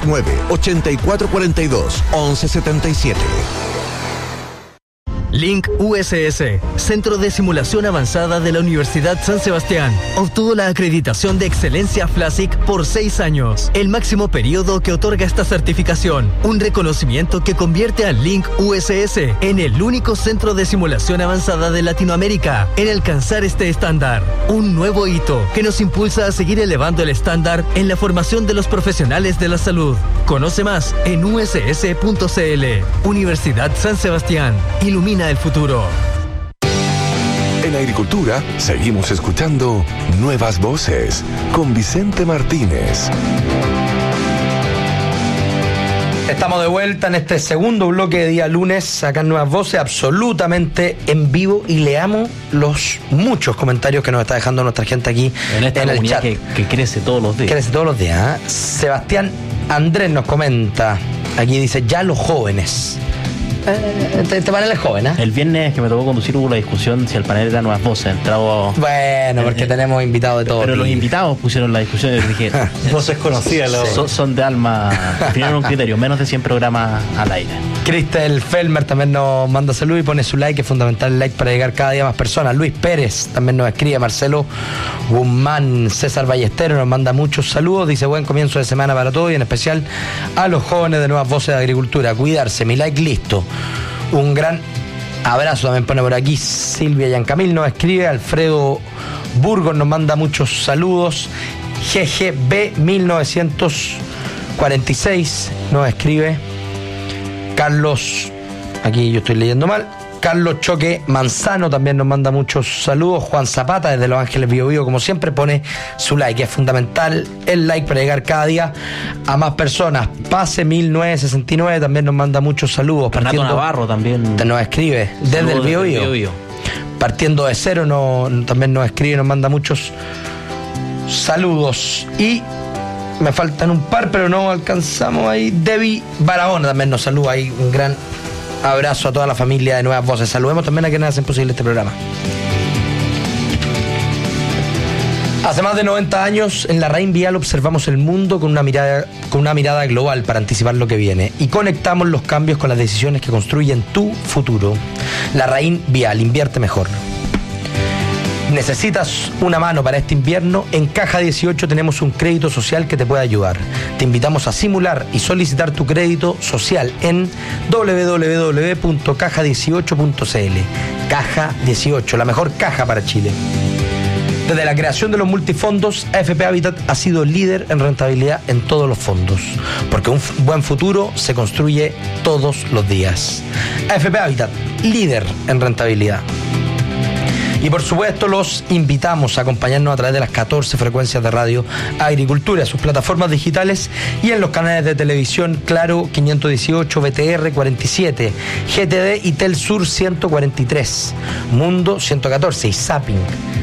Speaker 15: 8442 1177.
Speaker 6: Link USS, Centro de Simulación Avanzada de la Universidad San Sebastián, obtuvo la acreditación de excelencia FLASIC por 6 años, el máximo periodo que otorga esta certificación, un reconocimiento que convierte a Link USS en el único centro de simulación avanzada de Latinoamérica en alcanzar este estándar, un nuevo hito que nos impulsa a seguir elevando el estándar en la formación de los profesionales de la salud. Conoce más en uss.cl. Universidad San Sebastián, ilumina el futuro.
Speaker 12: En Agricultura seguimos escuchando Nuevas Voces con Vicente Martínez.
Speaker 18: Estamos de vuelta en este segundo bloque de día lunes, acá en Nuevas Voces, absolutamente en vivo, y leamos los muchos comentarios que nos está dejando nuestra gente aquí
Speaker 19: en esta
Speaker 18: el
Speaker 19: comunidad
Speaker 18: chat.
Speaker 19: Que crece todos los días.
Speaker 18: Crece todos los días, ¿eh? Sebastián Andrés nos comenta, aquí dice, ya los jóvenes. Este panel es joven, ¿eh?
Speaker 19: El viernes que me tocó conducir hubo la discusión si el panel era Nuevas Voces. Entrado.
Speaker 18: Bueno, porque tenemos invitados de todo.
Speaker 19: Pero los invitados pusieron la discusión y dije,
Speaker 18: voces conocidas.
Speaker 19: Son de alma. Definen un criterio, menos de 100 programas al aire.
Speaker 18: Cristel Felmer también nos manda salud y pone su like, es fundamental el like para llegar cada día a más personas. Luis Pérez también nos escribe, Marcelo Guzmán, César Ballesteros nos manda muchos saludos, dice buen comienzo de semana para todos y en especial a los jóvenes de Nuevas Voces de Agricultura. Cuidarse, mi like listo. Un gran abrazo también pone por aquí Silvia Yancamil nos escribe, Alfredo Burgos nos manda muchos saludos, GGB 1946 nos escribe, Carlos, aquí yo estoy leyendo mal, Carlos Choque Manzano también nos manda muchos saludos. Juan Zapata desde Los Ángeles Bio Bio, como siempre, pone su like. Es fundamental el like para llegar cada día a más personas. Pase 1969 también nos manda muchos saludos.
Speaker 19: Renato Navarro también
Speaker 18: nos escribe desde el Bio Bio. partiendo de cero, también nos escribe, nos manda muchos saludos. Y me faltan un par, pero no alcanzamos ahí. Debbie Barahona también nos saluda ahí. Un gran abrazo a toda la familia de Nuevas Voces. Saludemos también a quienes hacen posible este programa. Hace más de 90 años, en la RAIN Vial observamos el mundo con una mirada global para anticipar lo que viene y conectamos los cambios con las decisiones que construyen tu futuro. La RAIN Vial, invierte mejor. ¿Necesitas una mano para este invierno? En Caja 18 tenemos un crédito social que te puede ayudar. Te invitamos a simular y solicitar tu crédito social en www.caja18.cl. Caja 18, la mejor caja para Chile. Desde la creación de los multifondos, AFP Habitat ha sido líder en rentabilidad en todos los fondos, porque un buen futuro se construye todos los días. AFP Habitat, líder en rentabilidad. Y por supuesto los invitamos a acompañarnos a través de las 14 frecuencias de radio Agricultura, sus plataformas digitales y en los canales de televisión Claro 518, BTR 47, GTD y Telsur 143, Mundo 114 y Zapping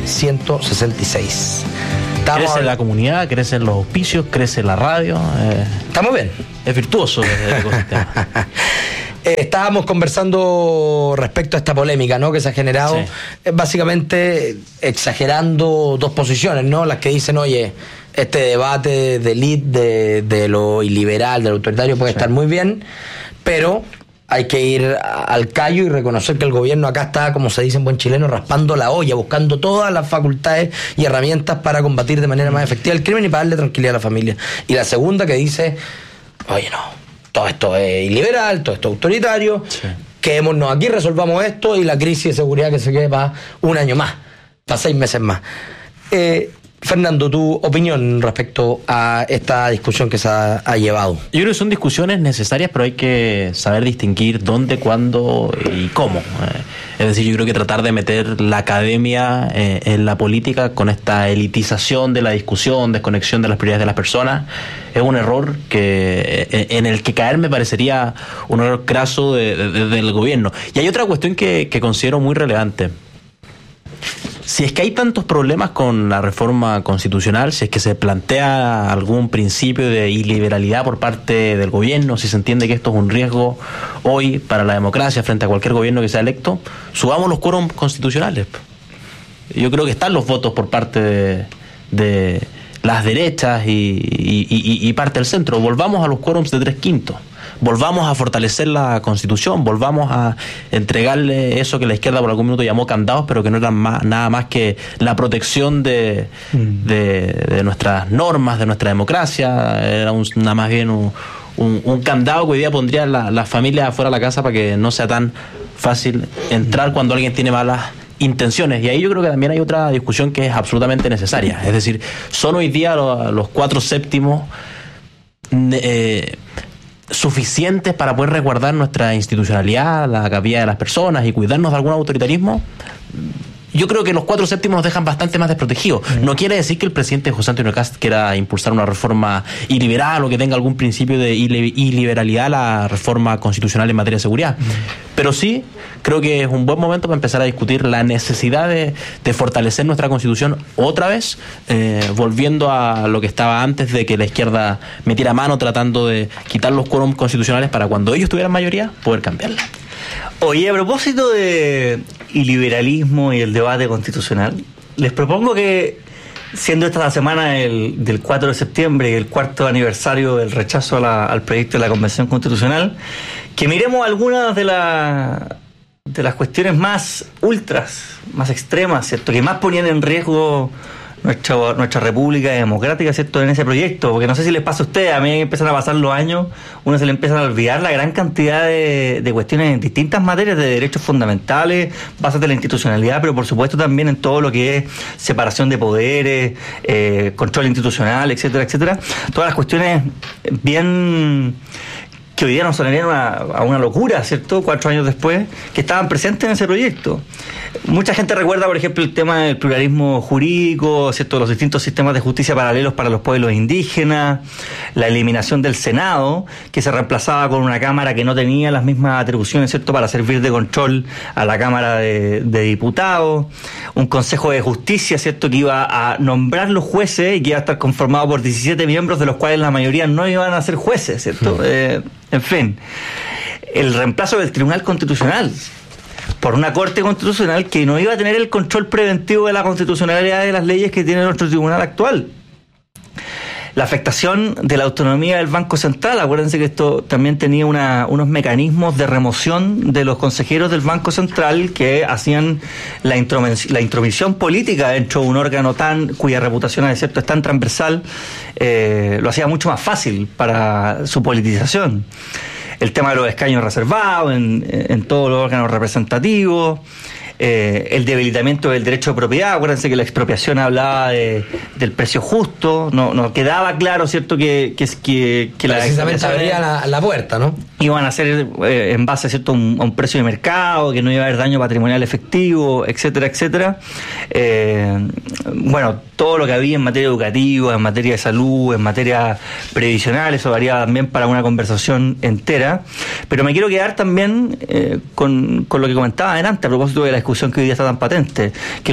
Speaker 18: 166.
Speaker 19: Crece la comunidad, crecen los auspicios, crece la radio.
Speaker 18: Estamos bien.
Speaker 19: Es virtuoso el ecosistema.
Speaker 18: Estábamos conversando respecto a esta polémica, ¿no?, que se ha generado, sí. Básicamente exagerando dos posiciones, ¿no? Las que dicen, oye, este debate de elite, de lo iliberal, del autoritario puede estar muy bien, pero hay que ir al callo y reconocer que el gobierno acá está, como se dice en buen chileno, raspando la olla, buscando todas las facultades y herramientas para combatir de manera más efectiva el crimen y para darle tranquilidad a la familia. Y la segunda que dice, oye, no, todo esto es iliberal, todo esto es autoritario, sí. Quedémonos aquí, resolvamos esto y la crisis de seguridad que se quede para un año más, para 6 meses más. Fernando, tu opinión respecto a esta discusión que se ha llevado.
Speaker 19: Yo creo que son discusiones necesarias, pero hay que saber distinguir dónde, cuándo y cómo. Es decir, yo creo que tratar de meter la academia en la política con esta elitización de la discusión, desconexión de las prioridades de las personas, es un error en el que caer me parecería un error craso del gobierno. Y hay otra cuestión que considero muy relevante. Si es que hay tantos problemas con la reforma constitucional, si es que se plantea algún principio de iliberalidad por parte del gobierno, si se entiende que esto es un riesgo hoy para la democracia frente a cualquier gobierno que sea electo, subamos los quórums constitucionales. Yo creo que están los votos por parte de las derechas y parte del centro. Volvamos a los quórums de 3/5. Volvamos a fortalecer la Constitución, volvamos a entregarle eso que la izquierda por algún minuto llamó candados, pero que no eran nada más que la protección de nuestras normas, de nuestra democracia. Era nada más bien un candado que hoy día pondría las familias afuera de la casa para que no sea tan fácil entrar cuando alguien tiene malas intenciones. Y ahí yo creo que también hay otra discusión que es absolutamente necesaria. Es decir, son hoy día los 4/7 suficientes para poder resguardar nuestra institucionalidad, la vida de las personas y cuidarnos de algún autoritarismo. Yo creo que los 4/7 nos dejan bastante más desprotegidos. No quiere decir que el presidente José Antonio Kast quiera impulsar una reforma iliberal o que tenga algún principio de iliberalidad la reforma constitucional en materia de seguridad. Pero sí creo que es un buen momento para empezar a discutir la necesidad de fortalecer nuestra Constitución otra vez, volviendo a lo que estaba antes de que la izquierda metiera mano tratando de quitar los quórums constitucionales para cuando ellos tuvieran mayoría poder cambiarla.
Speaker 20: Oye, a propósito de iliberalismo y el debate constitucional, les propongo que, siendo esta la semana del 4 de septiembre y el 4º aniversario del rechazo al proyecto de la Convención Constitucional, que miremos algunas de las cuestiones más ultras, más extremas, ¿cierto?, que más ponían en riesgo nuestra república democrática, ¿cierto?, en ese proyecto. Porque no sé si les pasa a ustedes, a mí empiezan a pasar los años, uno se le empiezan a olvidar la gran cantidad de cuestiones en distintas materias de derechos fundamentales, bases de la institucionalidad, pero por supuesto también en todo lo que es separación de poderes, control institucional, etcétera, etcétera. Todas las cuestiones bien que hoy día nos sonarían a una locura, ¿cierto? 4 años después, que estaban presentes en ese proyecto. Mucha gente recuerda, por ejemplo, el tema del pluralismo jurídico, ¿cierto? Los distintos sistemas de justicia paralelos para los pueblos indígenas, la eliminación del Senado, que se reemplazaba con una Cámara que no tenía las mismas atribuciones, ¿cierto?, para servir de control a la Cámara de Diputados, un Consejo de Justicia, ¿cierto?, que iba a nombrar los jueces y que iba a estar conformado por 17 miembros, de los cuales la mayoría no iban a ser jueces, ¿cierto? En fin, el reemplazo del Tribunal Constitucional por una Corte Constitucional que no iba a tener el control preventivo de la constitucionalidad de las leyes que tiene nuestro tribunal actual. La afectación de la autonomía del Banco Central. Acuérdense que esto también tenía unos mecanismos de remoción de los consejeros del Banco Central que hacían la intromisión política dentro de un órgano cuya reputación, es cierto, es tan transversal, lo hacía mucho más fácil para su politización. El tema de los escaños reservados en todos los órganos representativos, el debilitamiento del derecho de propiedad. Acuérdense que la expropiación hablaba del precio justo, no quedaba claro, ¿cierto?, que
Speaker 18: precisamente abría la puerta, ¿no?
Speaker 20: Iban a ser en base, ¿cierto?, a un precio de mercado, que no iba a haber daño patrimonial efectivo, etcétera, etcétera. Bueno, todo lo que había en materia educativa, en materia de salud, en materia previsional, eso daría también para una conversación entera. Pero me quiero quedar también con lo que comentaba adelante a propósito de la discusión que hoy día está tan patente, que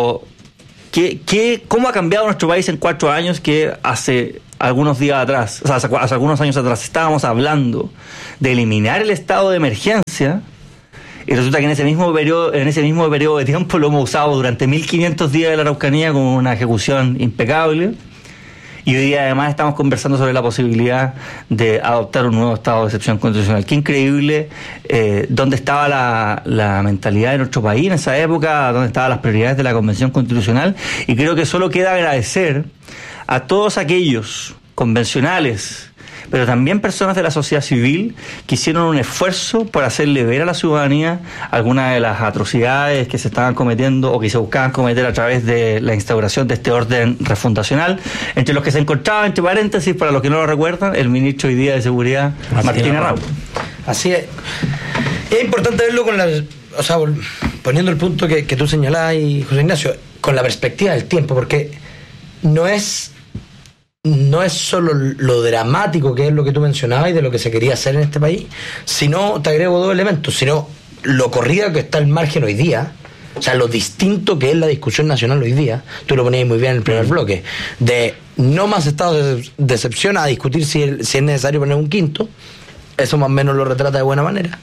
Speaker 20: ¿cómo ha cambiado nuestro país en 4 años que hace algunos días atrás, o sea, hace algunos años atrás estábamos hablando de eliminar el estado de emergencia, y resulta que en ese mismo periodo de tiempo lo hemos usado durante 1500 días de la Araucanía con una ejecución impecable, y hoy día además estamos conversando sobre la posibilidad de adoptar un nuevo estado de excepción constitucional. Qué increíble dónde estaba la mentalidad de nuestro país en esa época, dónde estaban las prioridades de la Convención Constitucional, y creo que solo queda agradecer a todos aquellos convencionales, pero también personas de la sociedad civil que hicieron un esfuerzo por hacerle ver a la ciudadanía algunas de las atrocidades que se estaban cometiendo o que se buscaban cometer a través de la instauración de este orden refundacional, entre los que se encontraba, entre paréntesis, para los que no lo recuerdan, el ministro hoy día de Seguridad, Martín Arrau.
Speaker 18: Así es. Es importante verlo poniendo el punto que tú señalás, y José Ignacio, con la perspectiva del tiempo, porque no es solo lo dramático que es lo que tú mencionabas y de lo que se quería hacer en este país, sino, te agrego 2 elementos, sino lo corrida que está al margen hoy día, o sea, lo distinto que es la discusión nacional hoy día. Tú lo ponías muy bien en el primer bloque, de no más estado de excepción a discutir si es necesario poner un quinto. Eso más o menos lo retrata de buena manera.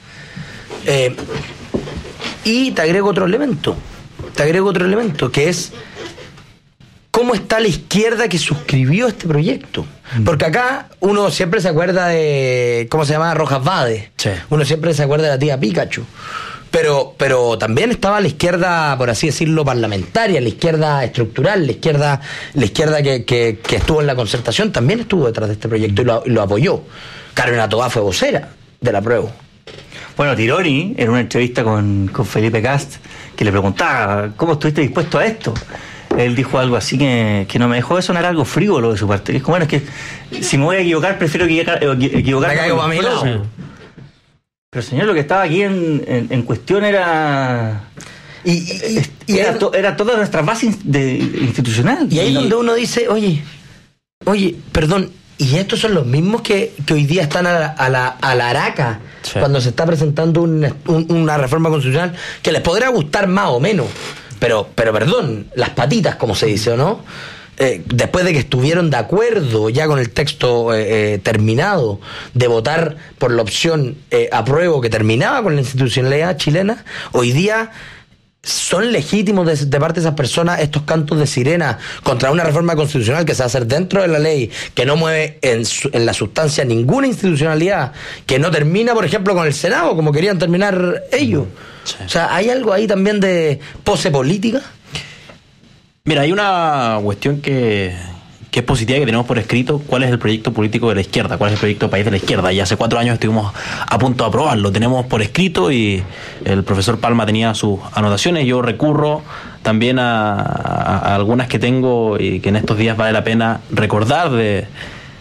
Speaker 18: Y te agrego otro elemento, que es ¿cómo está la izquierda que suscribió este proyecto? Porque acá uno siempre se acuerda de, ¿cómo se llama? Rojas Vade. Sí. Uno siempre se acuerda de la tía Pikachu. Pero también estaba la izquierda, por así decirlo, parlamentaria, la izquierda estructural, la izquierda que estuvo en la concertación, también estuvo detrás de este proyecto y lo apoyó. Carolina Tobá fue vocera del apruebo.
Speaker 20: Bueno, Tironi, en una entrevista con Felipe Cast, que le preguntaba, ¿cómo estuviste dispuesto a esto? Él dijo algo así que no me dejó de sonar algo frívolo de su parte. Es como, bueno, es que si me voy a equivocar, prefiero equivocarme.
Speaker 18: Me caigo para mi lado.
Speaker 20: Pero señor, lo que estaba aquí en cuestión era... Era toda nuestra base institucional.
Speaker 18: Y ahí es donde uno dice, oye, perdón, y estos son los mismos que hoy día están a la araca, sí, cuando se está presentando una reforma constitucional que les podrá gustar más o menos. Pero perdón, las patitas, como se dice, ¿o no? Después de que estuvieron de acuerdo ya con el texto terminado de votar por la opción apruebo que terminaba con la institucionalidad chilena, hoy día son legítimos de parte de esas personas estos cantos de sirena contra una reforma constitucional que se va a hacer dentro de la ley, que no mueve en la sustancia ninguna institucionalidad, que no termina, por ejemplo, con el Senado, como querían terminar ellos. Sí. O sea, ¿hay algo ahí también de pose política?
Speaker 19: Mira, hay una cuestión que es positiva, que tenemos por escrito: cuál es el proyecto político de la izquierda, cuál es el proyecto de país de la izquierda. Y hace 4 años estuvimos a punto de aprobarlo, tenemos por escrito, y el profesor Palma tenía sus anotaciones. Yo recurro también a algunas que tengo y que en estos días vale la pena recordar de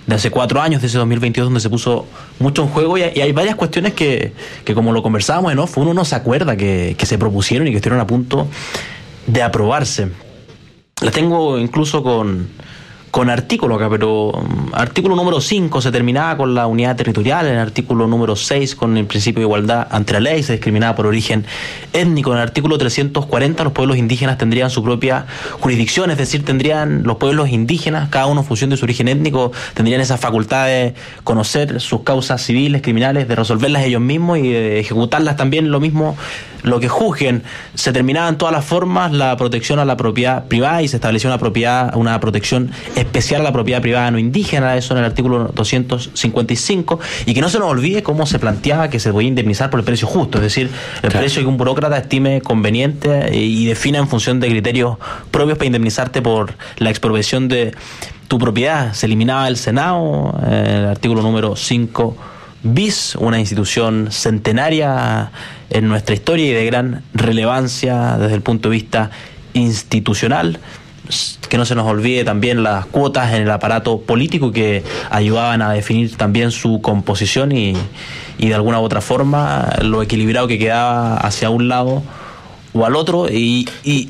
Speaker 19: de hace 4 años, de ese 2022, donde se puso mucho en juego, y hay varias cuestiones que como lo conversábamos en off, uno no se acuerda que se propusieron y que estuvieron a punto de aprobarse. Las tengo incluso con artículo acá, pero artículo número 5 se terminaba con la unidad territorial, en el artículo número 6 con el principio de igualdad ante la ley, se discriminaba por origen étnico, en el artículo 340 los pueblos indígenas tendrían su propia jurisdicción, es decir, tendrían los pueblos indígenas, cada uno en función de su origen étnico, tendrían esa facultad de conocer sus causas civiles, criminales, de resolverlas ellos mismos y de ejecutarlas también, lo mismo lo que juzguen. Se terminaba en todas las formas la protección a la propiedad privada y se estableció una protección especial a la propiedad privada no indígena, eso en el artículo 255, y que no se nos olvide cómo se planteaba que se podía indemnizar por el precio justo, es decir, el precio que un burócrata estime conveniente y defina en función de criterios propios para indemnizarte por la expropiación de tu propiedad. Se eliminaba el Senado, el artículo número 5 bis, una institución centenaria en nuestra historia y de gran relevancia desde el punto de vista institucional. Que no se nos olvide también las cuotas en el aparato político que ayudaban a definir también su composición y de alguna u otra forma lo equilibrado que quedaba hacia un lado o al otro. Y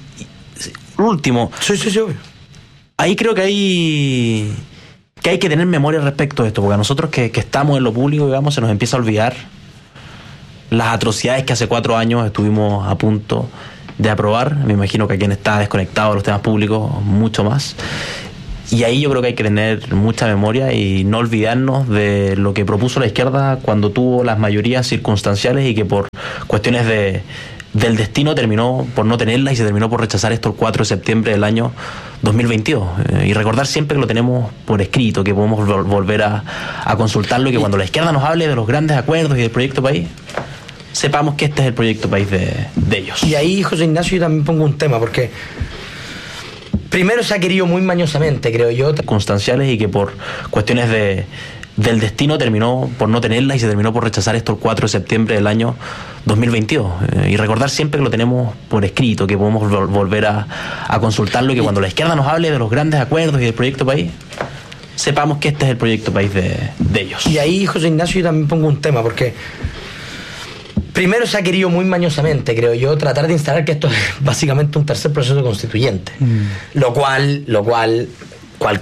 Speaker 19: último, ahí creo que hay que tener memoria respecto a esto, porque a nosotros que estamos en lo público, digamos, se nos empieza a olvidar las atrocidades que hace 4 años estuvimos a punto de aprobar. Me imagino que a quien está desconectado de los temas públicos mucho más, y ahí yo creo que hay que tener mucha memoria y no olvidarnos de lo que propuso la izquierda cuando tuvo las mayorías circunstanciales y que por cuestiones del destino terminó por no tenerla y se terminó por rechazar esto el 4 de septiembre del año 2022, y recordar siempre que lo tenemos por escrito, que podemos volver a consultarlo, y que cuando la izquierda nos hable de los grandes acuerdos y del proyecto país, sepamos que este es el proyecto país de ellos.
Speaker 18: Y ahí, José Ignacio, yo también pongo un tema, porque primero se ha querido muy mañosamente, creo yo,
Speaker 19: circunstanciales, y que por cuestiones del destino terminó por no tenerla y se terminó por rechazar esto el 4 de septiembre del año 2022, y recordar siempre que lo tenemos por escrito, que podemos volver a consultarlo, y que cuando la izquierda nos hable de los grandes acuerdos y del proyecto país, sepamos que este es el proyecto país de ellos.
Speaker 18: Y ahí, José Ignacio, yo también pongo un tema, porque primero se ha querido muy mañosamente, creo yo, tratar de instalar que esto es básicamente un tercer proceso constituyente, lo cual